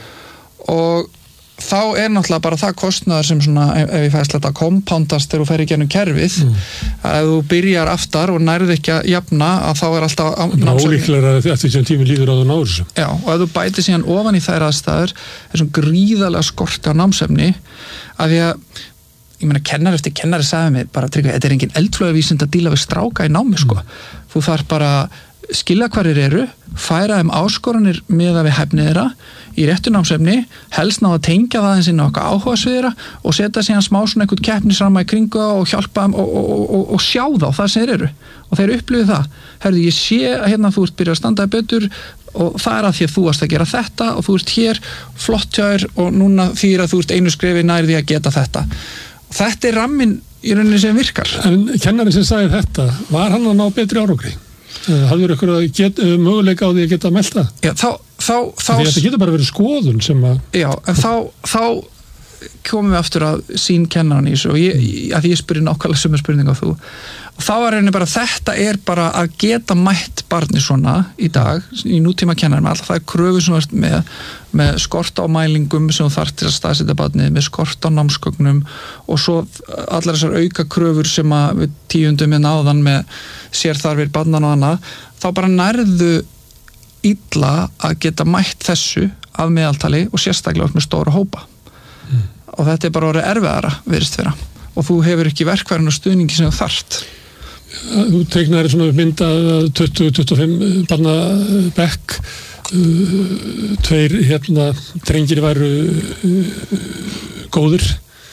og þá náttúrulega bara það kostnaður sem svona, ef ég fæst þetta kompándast þegar þú fer í gennum kerfið að þú byrjar aftar og nærðu ekki að jafna að þá alltaf ólíklega eftir sem tími líður á það náður þessu já, og ef þú bætir síðan ofan í þær aðstæður þessum gríðarlega skorti á námsefni að því að ég meina kennari eftir kennari sagði mig bara Tryggvi, þetta engin eldflöðavísind að díla við stráka í námi sko, þú þarf bara skilja hverjir eru, færa þeim áskoranir með að við hæfni þeirra í réttu námsefni, helst ná að tengja það eins inn á okkar áhuga sviðra og setja síðan smá svona einhvern keppnisramma í kringu og hjálpa þeim og sjá þá það sem þeir eru og þeir upplifið það, herðu ég sé að hérna þú ert byrjað að standa betur og það að því að þú varst að gera þetta og þú ert hér flott hjá og núna þýðir að þú ert einu skrefi nær því að geta þetta og þetta ramminn í rauninni sem virkar. En kennari sem sagði þetta, var hann að ná betri árangri? Hafður ykkur möguleika á því að geta melda? Já, þá þetta getur bara verið skoðun sem að já, en þá komum við aftur að sín kennaran í þessu og að ég spyrir nákvæmlega sömu spurningu á þú og þá var reyni bara þetta bara að geta mætt barni svona í dag í nútíma kennarum, alltaf það kröfu sem þú ert með skort á mælingum sem þú þarf til að staðsetja barnið, með skort á námsgögnum og svo allar þessar auka kröfur sem að við tíundum með náðan með sérþarfir barnan og annað, þá bara nærðu illa að geta mætt þessu af meðaltali og sérstaklega með stóra hópa og þetta bara orðið erfiðara virðist vera og þú hefur ekki verkfærin og stuðningi sem þú þarft. Þú teiknar svona mynda 20-25 barna bekk tveir drengir væru góður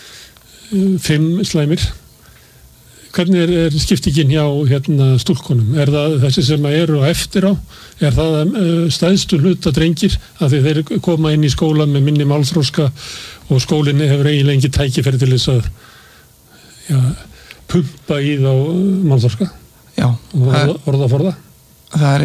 5 slæmir hvernig er skiptingin hjá stúlkonum? Er það þessi sem eru á eftir á? Er það stæðstu hluta drengir að þeir koma inn í skóla með minni málþroska og skólinni hefur eiginlega ekki tækifæri til þess að pumpa í þá málþroska? Já. Orða forða? Það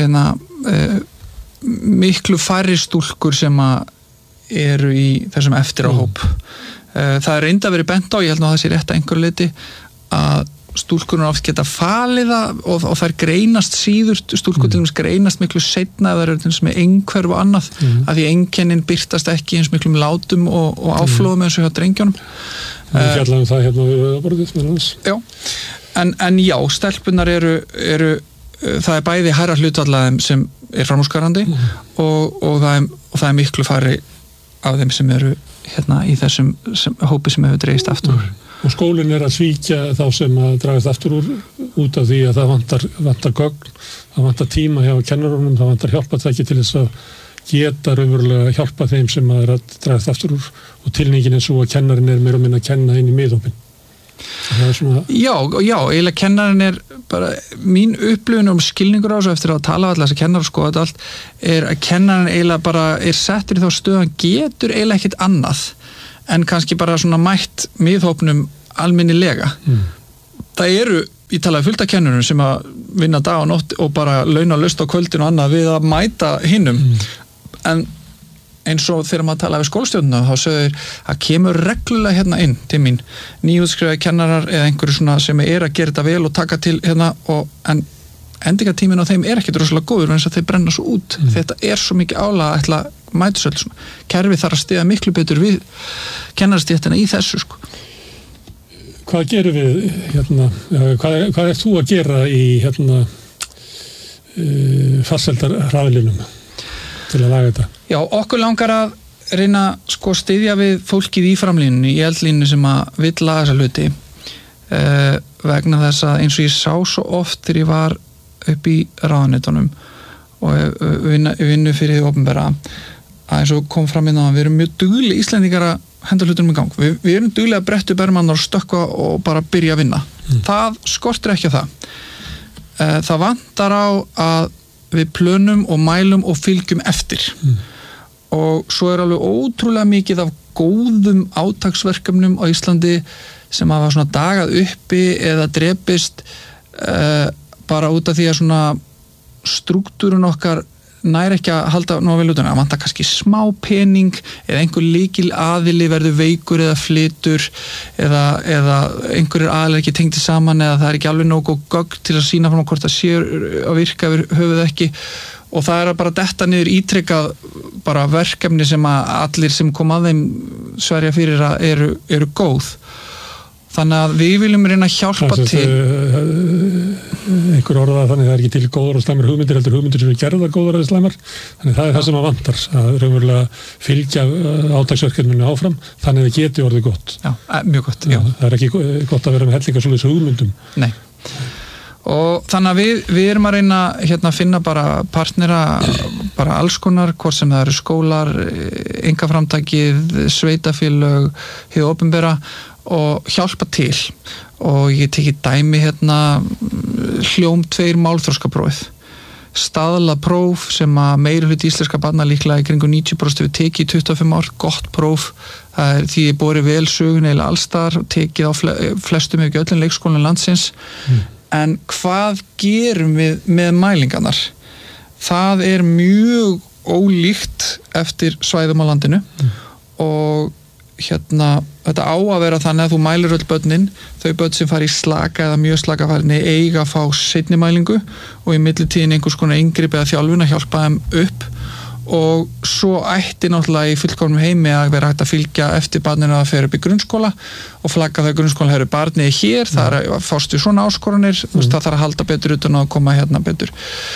miklu færri stúlkur sem eru í þessum eftir á hóp. Það reynda verið bent á, ég held nú að það sé rétt að einhverju leyti að stúlkurinn oft geta falið það og þær greinast síður, stúlkur til dæmis greinast miklu seinna ef það eru með einhverf og annað, að því einkennin birtast ekki eins miklum látum og áflóðum eins og hjá drengjónum. Við fjallaðum það við borðið með hans. Já, en já, stelpunar eru það bæði hærra hlutvallaðum sem framúrskarandi og það miklu færri af þeim sem eru í þessum hópi sem hefur dreigist aftur úr. Og skólinn að svíkja þá sem að dragast aftur úr út af því að það vantar gögn, það vantar tíma hjá kennurunum, það vantar hjálpatæki til þess að geta raunverulega hjálpa þeim sem að dragast aftur úr og tilningin svo að kennarin meira og minna að kenna inn í miðhópinn. Svona... Já, eiginlega kennarin bara, mín upplifun skilningur á þessu eftir að tala allar þessi kennar og skoða þetta allt, að kennarin eiginlega bara settur í þá stöð hann getur eiginlega ekkit annað en kannski bara svona mætt miðhópnum almennilega. Það ég talaði fullt af kennurum sem að vinna dag og nótt og bara launa löst á kvöldin og annað við að mæta hinnum en eins og þegar maður talaði við skólastjórnuna þá sögður að kemur reglulega hérna inn til mín nýútskrifaði kennarar eða einhverju svona sem að gera þetta vel og taka til hérna en endingatíminn á þeim ekkert rosalega góður en þess að þeir brenna svo út þetta svo mikið álag að ætla mætusöld svona. Kerfið þarf að stiga miklu betur við kennarastéttina í þessu sko. Hvað gerum við hérna, hvað þú að gera í hérna farsældarhraðlinum til að laga þetta? Já, okkur langar að reyna sko styðja við fólkið í framlínunni, í eldlínunni sem að vill laga þessa hluti vegna þess að eins og ég sá svo oft þegar ég var upp í ráðuneytunum og vinnu fyrir því opinbera að eins og kom fram inn á að við erum mjög dugli Íslendingar að henda hlutunum í gang. Við erum duglega að brettu bermannar og stökkva og bara byrja að vinna. Það skortir ekki á það. Það vantar á að við plönum og mælum og fylgjum eftir. Og svo alveg ótrúlega mikið af góðum átaksverkefnum á Íslandi sem hafa svona dagað uppi eða drepist bara út af því að svona struktúrun okkar næri ekki að halda nógu vel út að vantar kannski smá pening eða einhver lykil aðili verður veikur eða flytur eða einhverjir aðilar ekki tengdi saman eða það ekki alveg nógu gögn til að sýna fram á hvort það séu að virka yfir höfuð ekki og það bara detta niður ítrekkað bara verkefni sem að allir sem kom að þeim sverja fyrir að eru góð. Þannig að við viljum reyna að hjálpa til. Einhver orðað þannig að það ekki til góðar og slæmar hugmyndir, heldur hugmyndir sem gerðar góðar eða slæmar. Þannig það það sem að vantar, að raunverulega fylgja átaksverkefninu áfram, þannig að það geti orðið gott. Já, mjög gott. Já. Það ekki gott að vera með hellinga svoleiðis hugmyndum. Nei. Og þannig að við erum að reyna að finna bara partnera, bara alls konar, hvort sem það eru skólar, einkaframtakið, sveitafélög, hið opinbera og hjálpa til og ég tekið dæmi hljóm 2 málþroskaprófið staðlapróf sem að meiri hluti íslenska barna líklega í kringum 90% við tekið í 25 ár, gott próf því ég borið vel sögun eða allstar og tekið á flestum ef ekki öllum leikskólum landsins en hvað gerum við með mælingarnar? Það mjög ólíkt eftir svæðum á landinu og þetta á að vera þannig að þú mælir öll börnin, þau börn sem fara í slaka eða mjög slaka farinni eiga að fá seinni mælingu og í millitíðin einhvers konar inngrip eða þjálfun að hjálpa þeim upp og svo ætti náttúrulega í fullkomnum heimi að vera hægt að fylgja eftir barninu að fer upp í grunnskóla og flagga þegar grunnskóla hefur barnið hér, það fástu svona áskoranir, það þarf að halda betur utan að koma betur.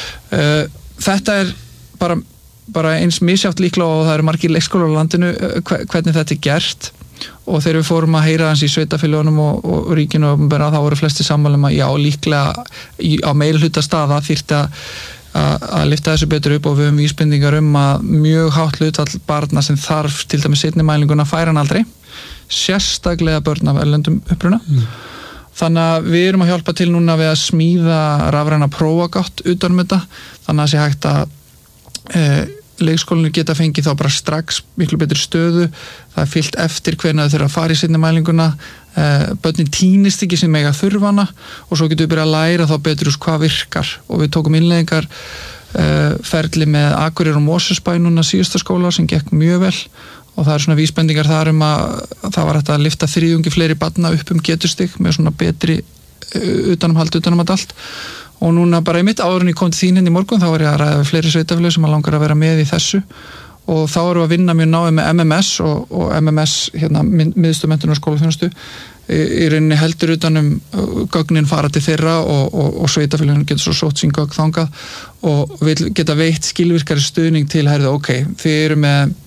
Þetta bara eins misjátt líklega og það eru margir leikskólar á landinu hvernig þetta gert og þegar við fórum að heyra hans í sveitafélögunum og ríkinu og þá voru flesti sammála að já líklega á meiri hluta staða þyrfti að lyfta þessu betur upp og við höfum vísbendingar að mjög hátt hlutfall barna sem þarf til dæmis seinni mælinguna færa hann aldrei sérstaklega börn af erlendum uppruna þannig að við erum að hjálpa til núna við að smíða rafræna prófagátt utan þetta þannig að sé hægt að leikskólinni geta fengið þá bara strax miklu betri stöðu, það fyllt eftir hvernig þau þurfa að fara í seinni mælinguna börnin týnist ekki sem eiga þurfana og svo getum við byrjað að læra þá betur hvað virkar og við tókum innleggingar ferli með Akureyri og Mosfellsbæ núna síðasta skóla sem gekk mjög vel og það svona vísbendingar þar að það var hægt að lyfta 3 fleiri barna upp getustig með svona betri utanumhald allt og núna bara í mitt áðurinn ég kom til þín í morgun þá var ég að ræða fleiri sveitafélög sem að langar að vera með í þessu og þá erum við að vinna mjög náið með MMS og MMS miðstöð menntunar og skólaþjónustu í rauninni heldur utanum gögnin fara til þeirra og sveitafélögin getur svo sótt sín gögn þangað og vil geta veitt skilvirkari stuðning til þið eru með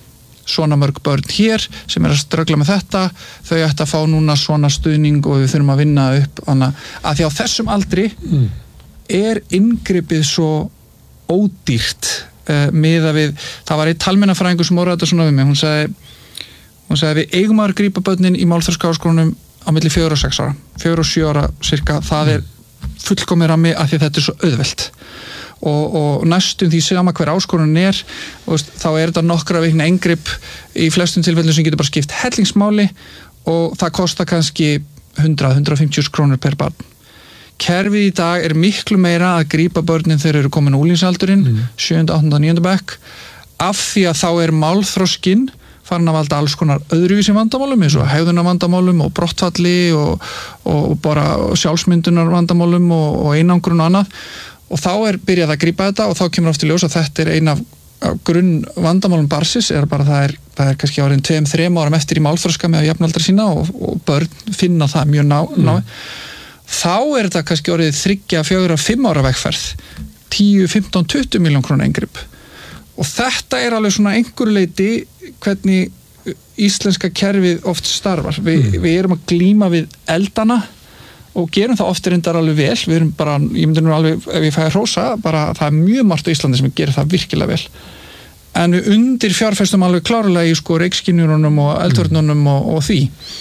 svona mörg börn hér sem að ströggla með þetta, þau ætti að fá núna svona stuðning og við þurfum að vinna upp að því á þessum aldri inngripið svo ódýrt miða við, það var einn talmeinafræðingur sem orðaði þetta svona við mig, hún sagði við eigum að grípa börnin í málþroskaháskólanum á milli 4 og 6 ára 4 og 7 ára cirka, það fullkomið rammi af því að þetta svo auðvelt og næstum því sama hver áskorunin þá þetta nokkra vikna inngrip í flestum tilfellum sem getur bara skipt hellingsmáli og það kostar kannski 100-150 krónur per barn. Kerfið í dag miklu meira að grípa börnin þegar eru komin úlingsaldurinn 7., 8., 9. bekk af því að þá málþroskinn farin að valda alls konar öðruvísi vandamálum eins og hegðunarvandamálum og brottfalli og bara sjálfsmyndunar vandamálum og einangrun og annað og þá byrjað að grípa þetta og þá kemur oft í ljós að þetta ein af grunn vandamálum barnsins bara það er kannski árin 2-3 árum eftir í málþroska með að jafnaldra sína og börn finna það mjög ná þá þetta kannski orðið 3-4-5 ára vegferð 10, 15, 20 milljón króna inngrip og þetta alveg svona einhverju leyti hvernig íslenska kerfið oft starfar við erum að glíma við eldana og gerum það oft reyndar alveg vel við erum bara, ég myndi nú alveg ef ég fæði hrósa, bara það mjög margt á Íslandi sem gerir það virkilega vel en við undir fjárfestum alveg klárlega í reykskynjurunum og eldvörnunum og því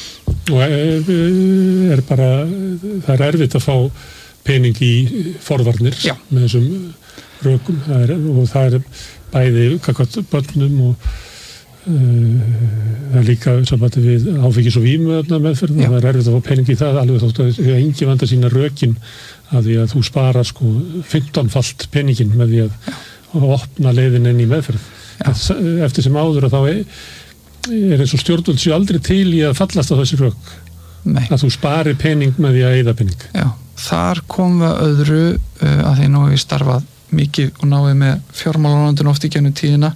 og bara það erfitt að fá pening í forvarnir með þessum rökum og það bæði kakvat börnum og það líka sambandi við áfengis- og vímuefna meðferð það erfitt að fá pening í það alveg þótt að engi vanda sína rökin að því að þú sparar 15-falt peningin með því að opna leiðin inn í meðferð eftir sem áður að þá eins og stjórnvöld séu aldrei til í að fallast á þessi rök að þú spari pening með því að eyða pening þar kom við öðru að því nú við starfað mikið og náðið með fjármálaráðuneytinu oft í gegnum tíðina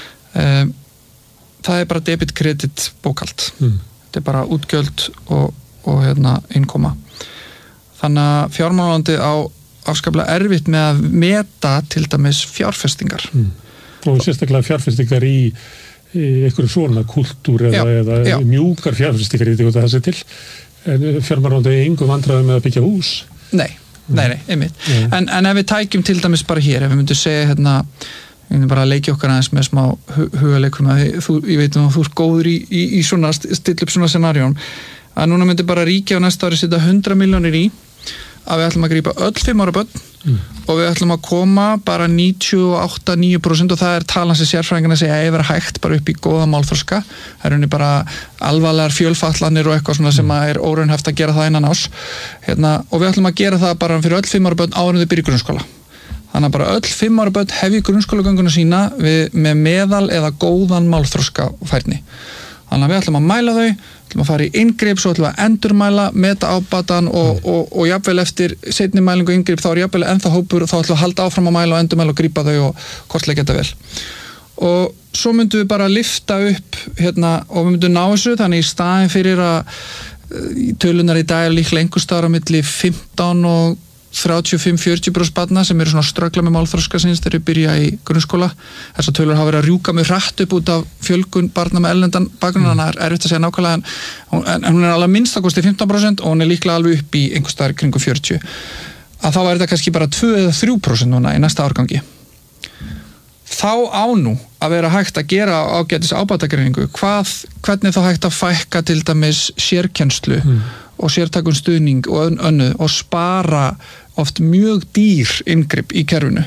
það bara debit, kredit, bókhald þetta bara útgjöld og innkoma þannig að fjármálaráðuneytið á afskaplega erfitt með að meta til dæmis fjárfestingar og sérstaklega fjárfestingar í einhverju svona kultúr eða mjúkar fjárfestingar ég veit ekki hvað það sé til en fjármálaráðuneytið engu vandræði með að byggja hús Nei, einmitt. En ef við tækjum til dæmis bara hér, ef við myndum segja við myndum bara að leikja okkar aðeins með smá hugaleikum að ég veit að þú góður í svona stilla upp svona scenarjón að núna myndi bara ríkja á næsta ári setja 100 milljónir í að við ætlum að grípa öll 5 ára börn og við ætlum að koma bara 98-9% og það talan sem sérfræðingarnir segja að vera hægt bara upp í góða málþroska það henni bara alvarlegar fjölfatlanir og eitthvað svona sem óraunhæft að gera það innan ás og við ætlum að gera það bara fyrir öll 5 ára börn áður en þau byrja í grunnskóla þannig að bara öll 5 ára börn hefji grunnskólagönguna sína með meðal eða góðan málþroska færni þannig að við ætlum að mæla þau ætlum að fara í inngrip, svo ætlum við að endurmæla meta ábatan og jafnvel eftir seinni mælingu inngrip þá jafnvel ennþá hópur og þá ætlum við að halda áfram að mæla og endurmæla og grípa þau og kortleggja þetta vel og svo myndum við bara lifta upp og við myndum ná þessu þannig í staðin fyrir að tölunar í dag líklega einhvers staðar á milli 15 og 35-40% barna sem eru svona ströggla með málþroska sinns þegar við byrja í grunnskóla þessar tölur hafa verið að rjúka mjög hratt upp út af fjölgun barna með erlendan bakgrunn þannig að erfitt að segja nákvæmlega en hún alveg minnst að kosti 15% og hún líklega alveg upp í einhvers staðar kringum 40 að þá þetta kannski bara 2-3% núna í næsta árgangi þá á nú að vera hægt að gera ágætis ábatagreiningu hvernig þá hægt að fækka til dæmis sérkennslu og sértakun stuðning og önnur og spara oft mjög dýr inngrip í kerfinu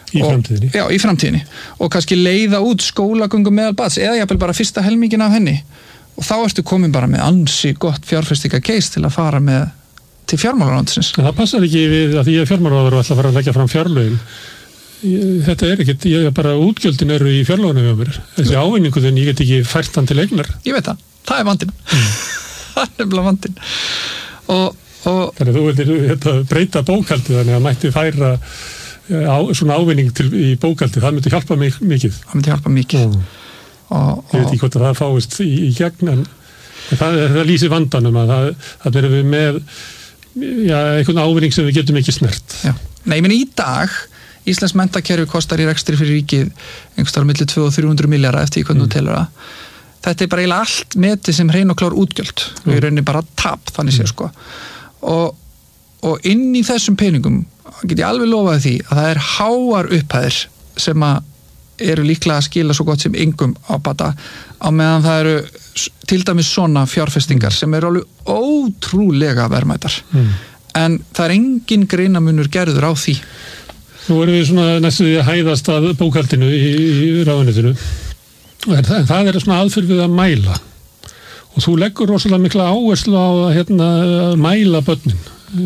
í framtíðinni og kannski leiða út skólagöngu meðal barns eða jafnvel bara fyrsta helmingin af henni og þá ertu komin bara með ansi gott fjárfestinga case til að fara með til fjármálaráðuneytisins. Það passar ekki við að því að fjármálaráður ætla að fara að leggja fram fjárlögin þetta ekkert, bara útgjöldin eru í fjárlögunum hjá mér þessi ávinningu þegar ég get ekki fært hann til eignar. Ég veit það vandinn það nefnilega vandinn Þannig að þú vildir breyta bókaldið þannig að mætti færa svona ávinning í bókaldið, það myndi hjálpa mikið. Það myndi hjálpa mikið. Ég veit ekki hvort að það fáist í gegn en það lýsir vandanum að það erum við með einhvern ávinning sem við getum ekki snert. Nei, menn í dag Íslands menntakerfi kostar í rekstri fyrir ríkið einhvers staðar milli 200 og 300 milljarða eftir hvernig þú telur það. þetta bara eiginlega allt metið sem hrein og klár útgjöld og í rauninni bara tap þannig sé sko og inn í þessum peningum get ég alveg lofað því að það háar upphæðir sem að eru líklega að skila svo gott sem engum á bata á meðan það eru til dæmis svona fjárfestingar sem eru alveg ótrúlega verðmætar en það engin greinamunur gerður á því. Nú erum við svona næstu því að hæðast að bókhaldinu í ráðuneytinu en það er svona aðferð við að mæla og þú leggur rosalega mikla áherslu á að mæla börnin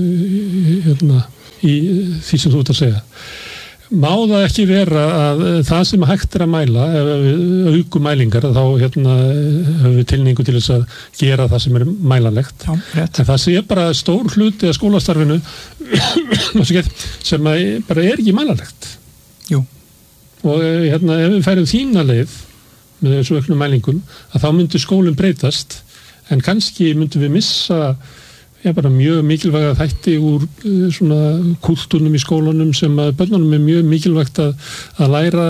í því sem þú ert að segja. Má það ekki vera að það sem hægt að mæla, ef við aukum mælingar, þá höfum við tilningu til þess að gera það sem mælanlegt. Já, rétt. En það sé bara stór hluti af skólastarfinu sem bara ekki mælanlegt. Jú. Og ef við færum þína leið með þessu auknum mælingum, að þá myndi skólinn breytast, en kannski myndum við missa bara mjög mikilvæga þætti úr svona kúltúrnum í skólanum sem að börnunum mjög mikilvægt að læra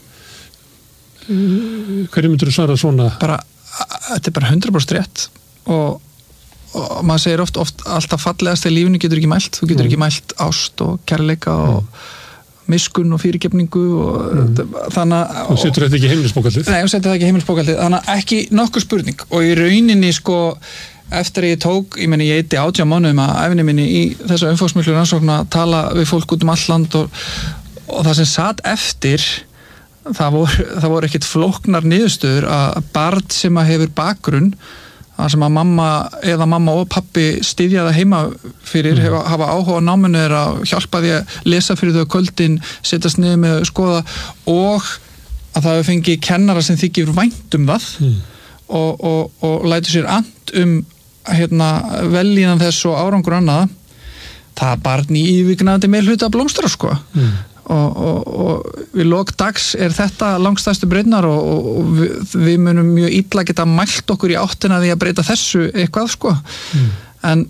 hverju myndur þú svara svona? Þetta bara 100% rétt og maður segir oft alltaf fallegast í lífinu getur ekki mælt, þú getur ekki mælt ást og kærleika og miskunn og fyrirgefningu og þannig að... Þú setur þetta ekki í heimilisbókaldið? Nei, þú setur þetta ekki í heimilisbókaldið, þannig að ekki nokkur spurning og í rauninni eftir að ég tók, ég eyddi 18 mánuðum að æfinni minni í þessu umfangsmiklu rannsókn að tala við fólk út um all land og það sem satt eftir það voru ekkit flóknar niðurstöður að barn sem að hefur bakgrunn að sem að mamma og pappi styðja það heima fyrir hafa áhuga á náminu að hjálpa því að lesa fyrir þau kvöldin, setjast niður með að skoða og að það hefur fengið kennara sem þykir vænt það og lætur sér and velíðan þess og árangur annað það barn í yfirgnæfandi meirhluta blómstra og við lok dags þetta langstæstu breytnar og við munum mjög illa geta mælt okkur í áttina því að breyta þessu eitthvað en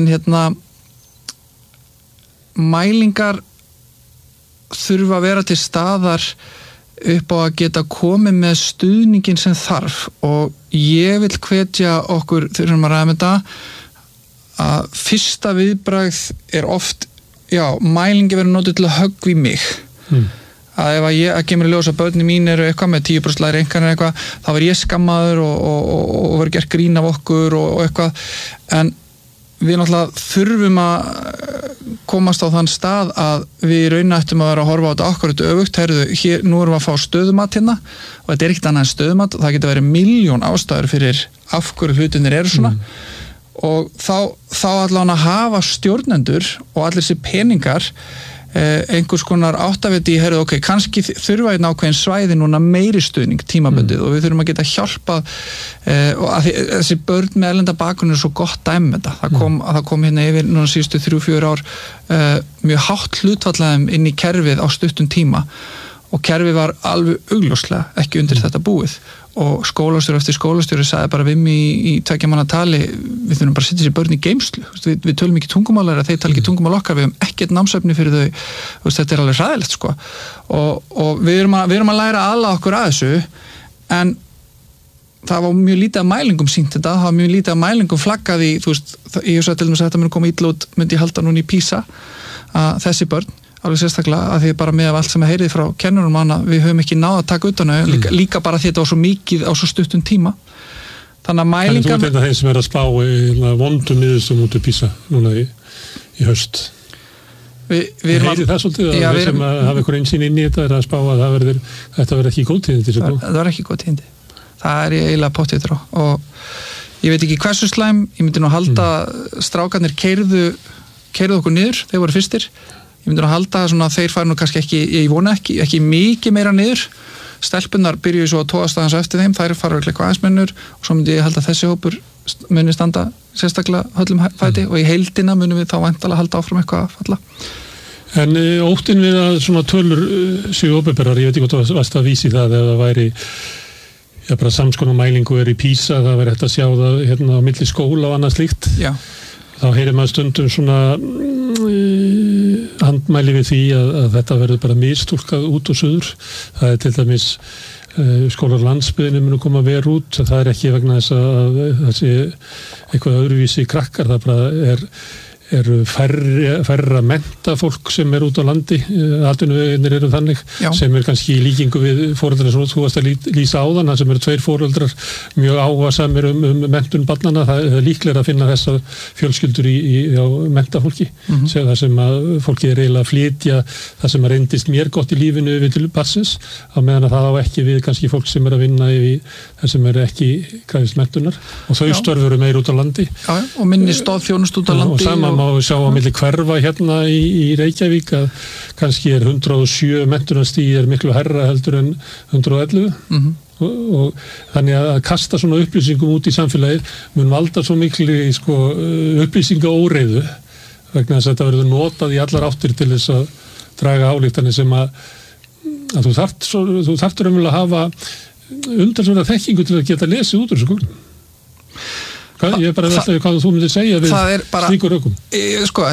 mælingar þurfa að vera til staðar upp á að geta komið með stuðningin sem þarf og ég vil hvetja okkur þegar maður ræða með þetta að fyrsta viðbragð er oft mælingi verður notuð til að höggva í mig að ef að kemur í ljós að börnin mín eru eitthvað með 10% lægri einhvern eitthvað þá verður ég skammaður og verður gert grín af okkur og eitthvað en við náttúrulega þurfum að komast á þann stað að við raunættum að vera að horfa á þetta akkurat öfugt, nú erum við að fá stöðumat hérna og þetta er ekkert annað en stöðumat og það getur verið milljón ástæður fyrir af hverju hlutinir eru svona og þá allan að hafa stjórnendur og allir þessi peningar einhvers konar áttaviti í kannski þurfa einn ákveðin svæði núna meiri stuðning tímabundið og við þurfum að geta hjálpað og að þessi börn með erlenda bakgrunn er svo gott dæmi þetta það kom hérna yfir núna síðustu 3-4 ár mjög hátt hlutfallegum inn í kerfið á stuttum tíma og kerfið var alveg augljóslega ekki undir þetta búið og skólastjóri eftir skólastjóri sagði bara við mig í 2 manna tali við þurfum bara að setja þessi börn í geymslu við tölum ekki tungumálar, þeir tala ekki tungumál okkar við höfum ekkert námsefni fyrir þau þetta er alveg hræðilegt og við erum að læra aðlaga okkur að þessu en það var mjög lítið af mælingum sýnt þetta, það var mjög lítið af mælingum flaggað í ég hef sagt til dæmis að þetta mun koma illa út myndi ég halda núna í PISA að þessi börn alveg sérstaklega að því bara með af allt sem heyrið frá kennurum manna, við höfum ekki náða að taka utan líka bara því þetta á svo mikið á svo stuttum tíma þannig að mælingar Þannig þú veit þeim sem er að spá í vondum niðurstöðum út í PISA núna í haust Við heyrið það svolítið að við sem hafa einhver einsýn inn í þetta er að spá að þetta verður ekki góð tíðindi Það verður ekki góð tíðindi það er ég eiginlega pottþéttur á og ég veit ekki hversu slæm ég myndi nú halda strákarnir keyrðu okkur niður, þeir voru fyrstir ég myndi að halda svona að þeir færi nú kannski ekki, ég vona ekki mikið meira niður stelpunar byrjuðu svo að tóast aðeins eftir þeim, þær fara eitthvað aðeins minnur og svo myndi ég halda þessi hópur muni standa sérstaklega höllum fæti og í heildina munum við þá væntanlega halda áfram eitthvað að falla En óttinn við að svona tölur séu opinberar, ég veit ekki hvort þú varst að vísi það ef það væri bara samskonar mælingu er í PISA, það væri hægt að sjá það á milli skóla og annað slíkt þá heyrir maður stundum svona handmæli við því að þetta verður bara mistúlkað út og suður það er til dæmis skólar landsbyggðinni munu koma verð út, það ekki vegna þess að þessi eitthvað öðruvísi krakkar, það bara eru færra menntafólk sem út á landi, atvinnuveginir eru þannig, sem kannski í líkingu við foreldrar sem þú varst að lýsa áðan, það sem eru 2 foreldrar mjög áhugasamir menntun barnanna, það er líklega að finna þessar fjölskyldur á menntafólki, það sem að fólki eiginlega að flytja það sem að reyndist mér gott í lífinu við til barnsins, á meðan að það á ekki við kannski fólk sem að vinna í það sem ekki krafist menntunar, og þau störf eru meir út á landi. Já, og minni stoðþjónustu út á landi. Má við sjá á milli hverfa hérna í Reykjavík að kannski 107 menntunarstig miklu hærra heldur en 111 og þannig að kasta svona upplýsingum út í samfélagið mun valda svo miklu upplýsingaóreiðu vegna þess að þetta verður notað í allar áttir til þess að draga ályktanir sem að þú þarft raunverulega að hafa umtalsverða þekkingu til að geta lesið út úr þessu gögnum. Ég bara veltaði hvað þú myndir segja við slíkur rökum. Sko,